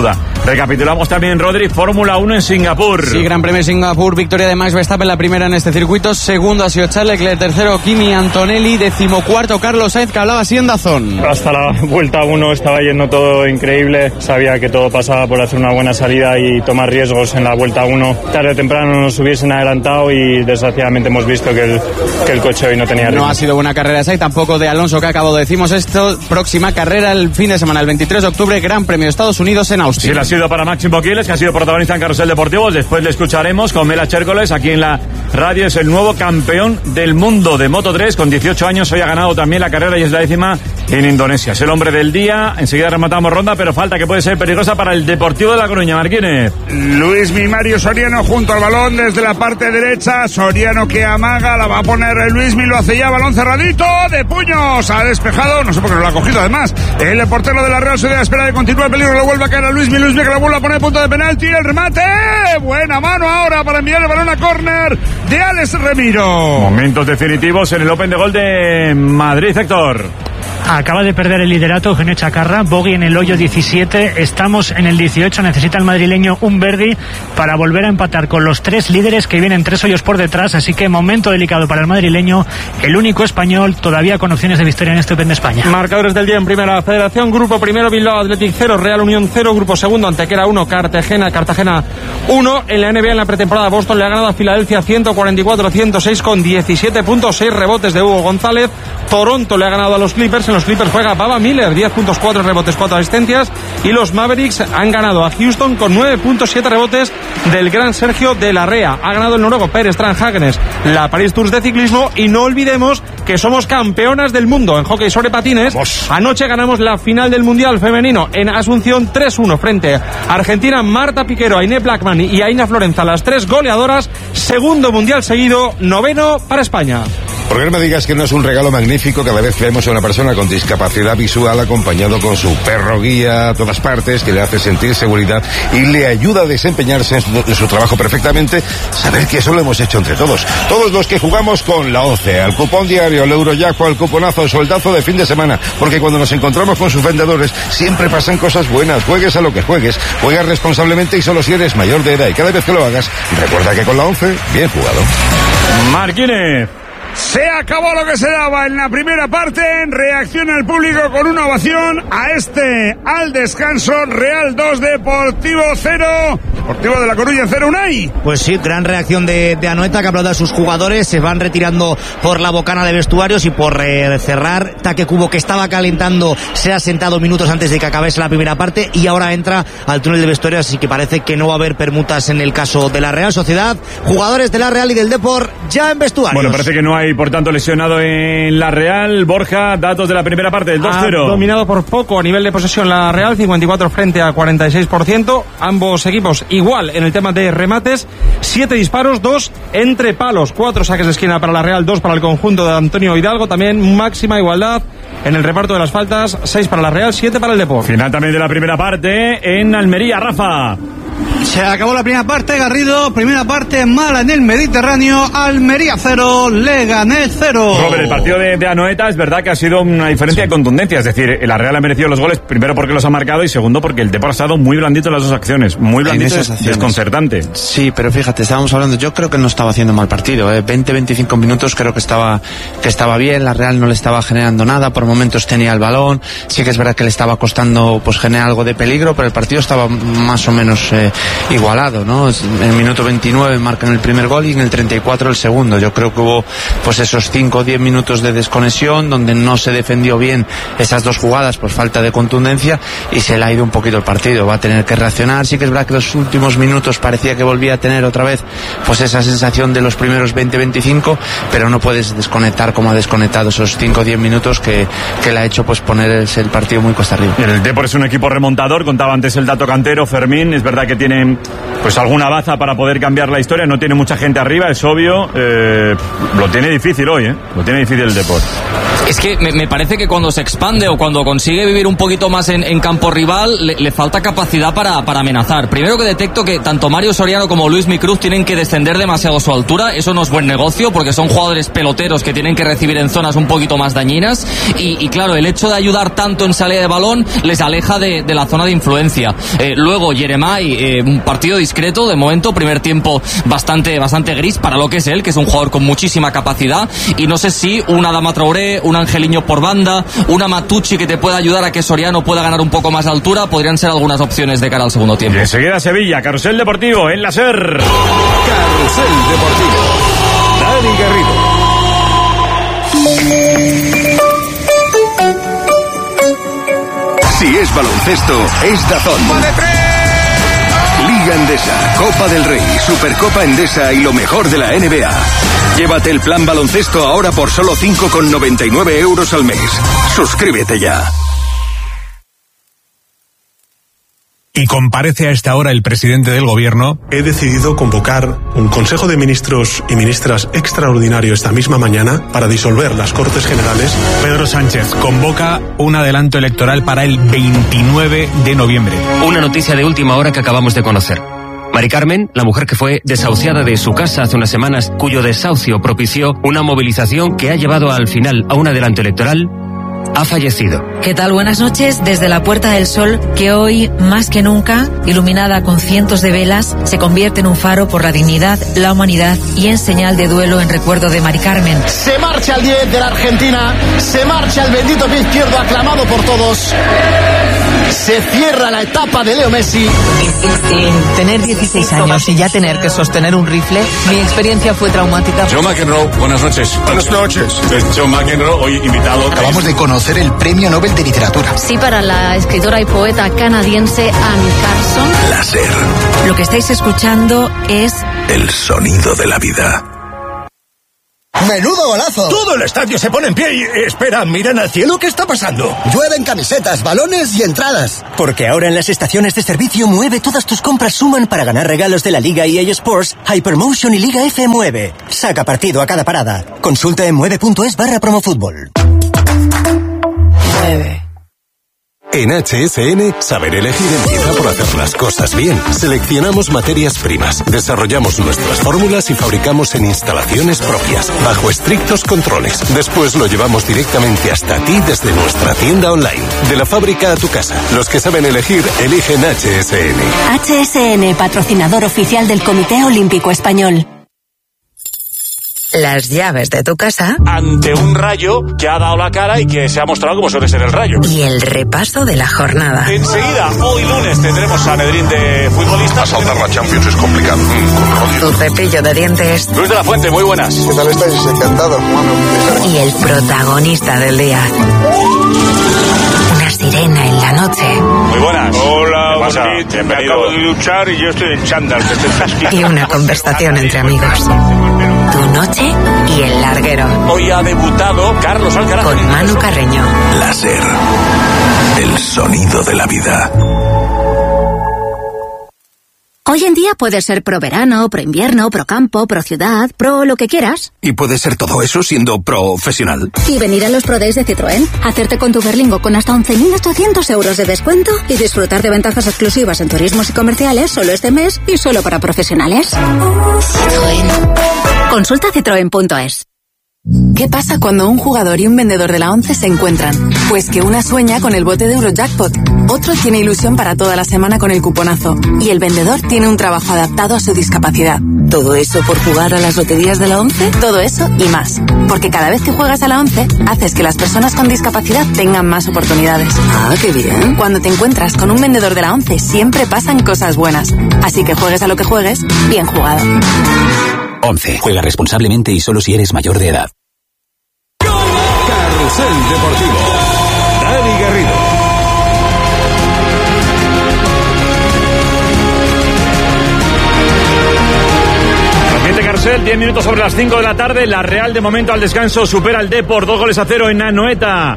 Recapitulamos también, Rodri, Fórmula uno en Singapur. Sí, Gran Premio de Singapur, victoria de Max Verstappen, la primera en este circuito. Segundo ha sido Charles Leclerc, tercero Kimi Antonelli, decimocuarto Carlos Sainz, que hablaba así en Dazón. Hasta la vuelta uno estaba yendo todo increíble. Sabía que todo pasaba por hacer una buena salida y tomar riesgos en la vuelta uno. Tarde o temprano nos hubiesen adelantado y desgraciadamente hemos visto que el, que el coche hoy no tenía ritmo. No ha sido buena carrera de Sainz, tampoco de Alonso, que acabado decimos esto. Próxima carrera el fin de semana, el veintitrés de octubre, Gran Premio de Estados Unidos en Austin. Sí, la ha sido para Máximo Quiles, que ha sido protagonista en Carrusel Deportivo. Después le escucharemos con Mela Chércoles aquí en la radio. Es el nuevo campeón del mundo de Moto tres con dieciocho años. Hoy ha ganado también la carrera y es la décima en Indonesia. Es el hombre del día. Enseguida rematamos ronda, pero falta que puede ser peligrosa para el Deportivo de La Coruña. Marquínez. Luis Mario Soriano junto al balón desde la parte derecha. Soriano que amaga, la va a poner Luismi, lo hace ya, balón cerradito, de puños, ha despejado, no sé por qué no lo ha cogido además. El portero de la Real Sociedad espera que continúe el peligro, lo vuelve a caer a Luismi, Luismi que la vuelve a poner punto de penalti, el remate, buena mano ahora para enviar el balón a córner de Alex Remiro. Momentos definitivos en el Open de Gol de Madrid, Héctor. Acaba de perder el liderato Eugenio Chacarra, bogey en el hoyo diecisiete, estamos en el dieciocho, necesita el madrileño un birdie para volver a empatar con los tres líderes que vienen tres hoyos por detrás, así que momento delicado para el madrileño, el único español todavía con opciones de victoria en este Open de España. Marcadores del día en Primera Federación, grupo primero Bilbao Athletic cero, Real Unión cero, grupo segundo Antequera uno, Cartagena, Cartagena uno, en la N B A en la pretemporada Boston le ha ganado a Filadelfia ciento cuarenta y cuatro a ciento seis con diecisiete puntos, seis rebotes de Hugo González, Toronto le ha ganado a los Clippers, en los Clippers juega Baba Miller, diez puntos, cuatro rebotes, cuatro asistencias, y los Mavericks han ganado a Houston con nueve puntos, siete rebotes del gran Sergio de la Rea. Ha ganado el noruego Per Strand-Hagenes la Paris Tours de ciclismo, y no olvidemos que somos campeonas del mundo en hockey sobre patines. Vamos. Anoche ganamos la final del Mundial femenino en Asunción tres uno frente a Argentina. Marta Piquero, Ainé Blackman y Aina Florenza, las tres goleadoras, segundo Mundial seguido, noveno para España. ¿Por qué no me digas que no es un regalo magnífico cada vez que vemos a una persona con discapacidad visual acompañado con su perro guía a todas partes, que le hace sentir seguridad y le ayuda a desempeñarse en su, en su trabajo perfectamente? Saber que eso lo hemos hecho entre todos. Todos los que jugamos con la ONCE, al cupón diario, al Eurojackpot, al cuponazo, al soldazo de fin de semana, porque cuando nos encontramos con sus vendedores siempre pasan cosas buenas. Juegues a lo que juegues, juegas responsablemente y solo si eres mayor de edad, y cada vez que lo hagas, recuerda que con la ONCE, bien jugado. Marquínez. Se acabó lo que se daba en la primera parte. Reacciona el público con una ovación a este al descanso. Real dos, Deportivo cero. Deportivo de La Coruña cero, Unai. Pues sí, gran reacción de, de Anoeta, que aplaude a sus jugadores. Se van retirando por la bocana de vestuarios, y por eh, cerrar, Taque Cubo, que estaba calentando, se ha sentado minutos antes de que acabase la primera parte y ahora entra al túnel de vestuarios, así que parece que no va a haber permutas en el caso de la Real Sociedad. Jugadores de la Real y del Depor ya en vestuarios. Bueno, parece que no hay, por tanto, lesionado en la Real. Borja, datos de la primera parte, del dos cero. Ha dominado por poco a nivel de posesión la Real, cincuenta y cuatro frente a cuarenta y seis por ciento. Ambos equipos igual en el tema de remates, siete disparos, dos entre palos, cuatro saques de esquina para la Real, dos para el conjunto de Antonio Hidalgo. También máxima igualdad en el reparto de las faltas, seis para la Real, siete para el Depor. Final también de la primera parte en Almería, Rafa. Se acabó la primera parte, Garrido. Primera parte mala en el Mediterráneo. Almería cero, Leganés cero. Robert, el partido de, de Anoeta es verdad que ha sido una diferencia de contundencia. Es decir, la Real ha merecido los goles, primero porque los ha marcado y segundo porque el Depor ha estado muy blandito en las dos acciones. Muy blandito, desconcertante. Sí, pero fíjate, estábamos hablando, yo creo que no estaba haciendo mal partido. ¿eh? veinte veinticinco minutos creo que estaba, que estaba bien. La Real no le estaba generando nada. Por momentos tenía el balón. Sí que es verdad que le estaba costando pues generar algo de peligro, pero el partido estaba más o menos... Eh, igualado, ¿no? En el minuto veintinueve marcan el primer gol y en el treinta y cuatro el segundo. Yo creo que hubo pues esos cinco o diez minutos de desconexión donde no se defendió bien esas dos jugadas por falta de contundencia y se le ha ido un poquito el partido. Va a tener que reaccionar. Sí que es verdad que los últimos minutos parecía que volvía a tener otra vez pues esa sensación de los primeros veinte veinticinco, pero no puedes desconectar como ha desconectado esos cinco o diez minutos que, que le ha hecho pues ponerse el partido muy cuesta arriba. El Depor es un equipo remontador, contaba antes el dato cantero, Fermín, es verdad que tiene pues alguna baza para poder cambiar la historia, no tiene mucha gente arriba, es obvio, eh, lo tiene difícil hoy, ¿eh? Lo tiene difícil el Depor. Es que me, me parece que cuando se expande o cuando consigue vivir un poquito más en, en campo rival, le, le falta capacidad para, para amenazar. Primero que detecto que tanto Mario Soriano como Luis Micruz tienen que descender demasiado su altura. Eso no es buen negocio porque son jugadores peloteros que tienen que recibir en zonas un poquito más dañinas. Y, y claro, el hecho de ayudar tanto en salida de balón les aleja de, de la zona de influencia. Eh, luego, Yeremay, eh, un partido discreto de momento, primer tiempo bastante, bastante gris para lo que es él, que es un jugador con muchísima capacidad. Y no sé si una Adama Traoré, un Angeliño por banda, una Matucci que te pueda ayudar a que Soriano pueda ganar un poco más de altura, podrían ser algunas opciones de cara al segundo tiempo. Y enseguida Sevilla, Carrusel Deportivo en la SER. Carrusel Deportivo. Dani Garrido. Si es baloncesto, es Dazón. Liga Endesa, Copa del Rey, Supercopa Endesa y lo mejor de la N B A. Llévate el plan baloncesto ahora por solo cinco con noventa y nueve euros al mes. Suscríbete ya. Y comparece a esta hora el presidente del gobierno. He decidido convocar un Consejo de Ministros y Ministras extraordinario esta misma mañana para disolver las Cortes Generales. Pedro Sánchez convoca un adelanto electoral para el veintinueve de noviembre. Una noticia de última hora que acabamos de conocer. Mari Carmen, la mujer que fue desahuciada de su casa hace unas semanas, cuyo desahucio propició una movilización que ha llevado al final a un adelanto electoral, ha fallecido. ¿Qué tal? Buenas noches. Desde la Puerta del Sol, que hoy, más que nunca, iluminada con cientos de velas, se convierte en un faro por la dignidad, la humanidad y en señal de duelo en recuerdo de Mari Carmen. Se marcha el diez de la Argentina, se marcha el bendito pie izquierdo aclamado por todos. Se cierra la etapa de Leo Messi. Tener dieciséis años y ya tener que sostener un rifle, mi experiencia fue traumática. Joe McEnroe, buenas noches. Buenas noches. Joe McEnroe, hoy invitado. Acabamos de conocer el Premio Nobel de Literatura. Sí, para la escritora y poeta canadiense Anne Carson. La SER. Lo que estáis escuchando es El sonido de la vida. ¡Menudo golazo! Todo el estadio se pone en pie y... Espera, miran al cielo, ¿qué está pasando? Llueven camisetas, balones y entradas. Porque ahora en las estaciones de servicio Mueve todas tus compras suman para ganar regalos de la Liga E A Sports, Hypermotion y Liga F Mueve. Saca partido a cada parada. Consulta en mueve.es barra promofútbol. Mueve. En H S N, saber elegir empieza por hacer las cosas bien. Seleccionamos materias primas, desarrollamos nuestras fórmulas y fabricamos en instalaciones propias, bajo estrictos controles. Después lo llevamos directamente hasta ti desde nuestra tienda online. De la fábrica a tu casa. Los que saben elegir, eligen H S N. H S N, patrocinador oficial del Comité Olímpico Español. Las llaves de tu casa. Ante un Rayo que ha dado la cara y que se ha mostrado como suele ser el Rayo. Y el repaso de la jornada. Enseguida, hoy lunes, tendremos Sanedrín de futbolistas. Saltar la Champions es complicado. Mm, tu cepillo de dientes. Luis de la Fuente, muy buenas. ¿Qué tal estáis? Encantado. Bueno, y el protagonista del día. Una sirena en la noche. Muy buenas. Hola, Bonito. Me acabo de duchar y yo estoy en chándal. Y una conversación entre amigos. Tu noche y el larguero. Hoy ha debutado Carlos Alcaraz. Con Manu Carreño. La SER. El sonido de la vida. Hoy en día puedes ser pro verano, pro invierno, pro campo, pro ciudad, pro lo que quieras. Y puedes ser todo eso siendo profesional. Y venir a los Pro Days de Citroën, hacerte con tu Berlingo con hasta once mil ochocientos euros de descuento y disfrutar de ventajas exclusivas en turismos y comerciales solo este mes y solo para profesionales. Citroën. Consulta citroen punto es. ¿Qué pasa cuando un jugador y un vendedor de la ONCE se encuentran? Pues que una sueña con el bote de Eurojackpot, otro tiene ilusión para toda la semana con el cuponazo y el vendedor tiene un trabajo adaptado a su discapacidad. ¿Todo eso por jugar a las loterías de la ONCE? Todo eso y más. Porque cada vez que juegas a la ONCE, haces que las personas con discapacidad tengan más oportunidades. Ah, qué bien. Cuando te encuentras con un vendedor de la ONCE, siempre pasan cosas buenas. Así que juegues a lo que juegues, bien jugado. ONCE. Juega responsablemente y solo si eres mayor de edad. Carrusel Deportivo. Dani Garrido. Ambiente Carrusel, diez minutos sobre las cinco de la tarde. La Real de momento al descanso supera al Depor, dos goles a cero en Anoeta.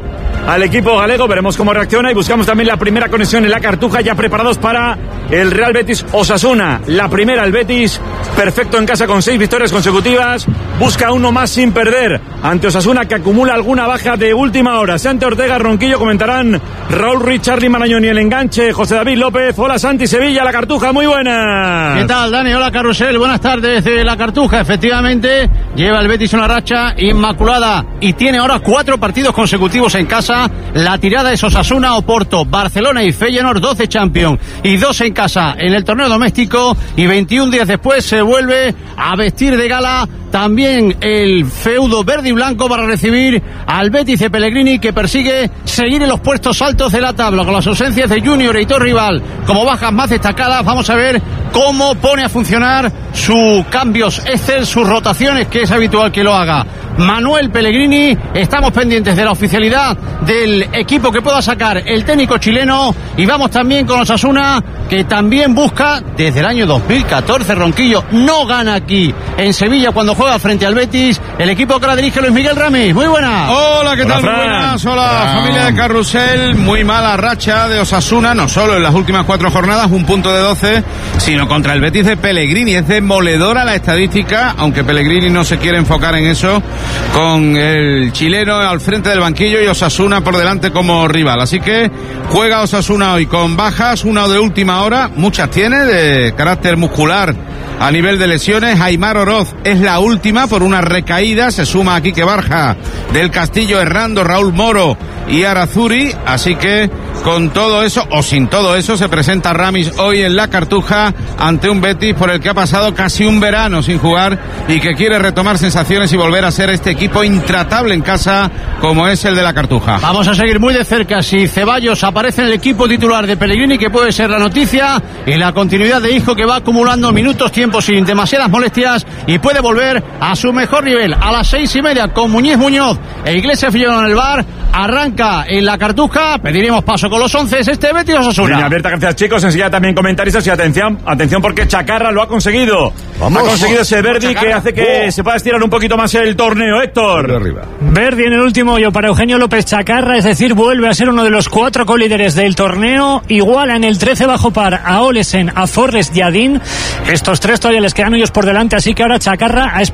al equipo galego. Veremos cómo reacciona y buscamos también la primera conexión en la Cartuja, ya preparados para el Real Betis Osasuna. La primera, el Betis perfecto en casa con seis victorias consecutivas. Busca uno más sin perder ante Osasuna, que acumula alguna baja de última hora. Santi Ortega, Ronquillo, comentarán Raúl Ruiz, Charly Marañón y el enganche José David López. Hola Santi, Sevilla, la Cartuja, muy buena. ¿Qué tal, Dani? Hola, Carrusel, buenas tardes desde la Cartuja. Efectivamente, lleva el Betis una racha inmaculada y tiene ahora cuatro partidos consecutivos en casa. La tirada es Osasuna, Oporto, Barcelona y Feyenoord, doce Champions y dos en casa en el torneo doméstico, y veintiún días después se vuelve a vestir de gala también el feudo verde y blanco para recibir al Betis de Pellegrini, que persigue seguir en los puestos altos de la tabla con las ausencias de Junior e Hitor Rival como bajas más destacadas. Vamos a ver cómo pone a funcionar sus cambios Excel, sus rotaciones, que es habitual que lo haga Manuel Pellegrini. Estamos pendientes de la oficialidad del equipo que pueda sacar el técnico chileno, y vamos también con Osasuna, que también busca desde el año dos mil catorce, Ronquillo no gana aquí en Sevilla cuando juega frente al Betis, el equipo que la dirige Luis Miguel Ramis. Muy buena. Hola, ¿qué tal? Muy buenas. Hola, Fran. Familia de Carrusel. Muy mala racha de Osasuna, no solo en las últimas cuatro jornadas, un punto de doce, sino contra el Betis de Pellegrini. Es demoledora la estadística, aunque Pellegrini no se quiere enfocar en eso, con el chileno al frente del banquillo y Osasuna por delante como rival. Así que juega Osasuna hoy con bajas, una de última hora, muchas tiene, de carácter muscular a nivel de lesiones. Aimar Oroz es la última por una recaída, se suma a Quique Barja, del Castillo, Hernando, Raúl Moro y Arazuri. Así que con todo eso, o sin todo eso, se presenta Ramis hoy en la Cartuja ante un Betis por el que ha pasado casi un verano sin jugar y que quiere retomar sensaciones y volver a ser este equipo intratable en casa como es el de la Cartuja. Vamos a seguir muy de cerca si Ceballos aparece en el equipo titular de Pellegrini, que puede ser la noticia, y la continuidad de Isco, que va acumulando minutos, tiempo sin demasiadas molestias y puede volver a su mejor nivel. A las seis y media con Muñiz Muñoz e Iglesias Fillón en el bar, arranca en la Cartuja. Pediremos paso con los once, este Betis Osasuna. Línea abierta, gracias chicos. Enseguida también comentaristas y atención, atención porque Chacarra lo ha conseguido. Vamos, ha conseguido ese Verdi que hace que oh. se pueda estirar un poquito más el torneo. Héctor. Verdi en el último hoyo para Eugenio López Chacarra, es decir, vuelve a ser uno de los cuatro colíderes del torneo. Iguala en el trece bajo par a Olesen, a Forrest y a Dean. Estos tres todavía les quedan hoyos por delante, así que ahora Chacarra a esperar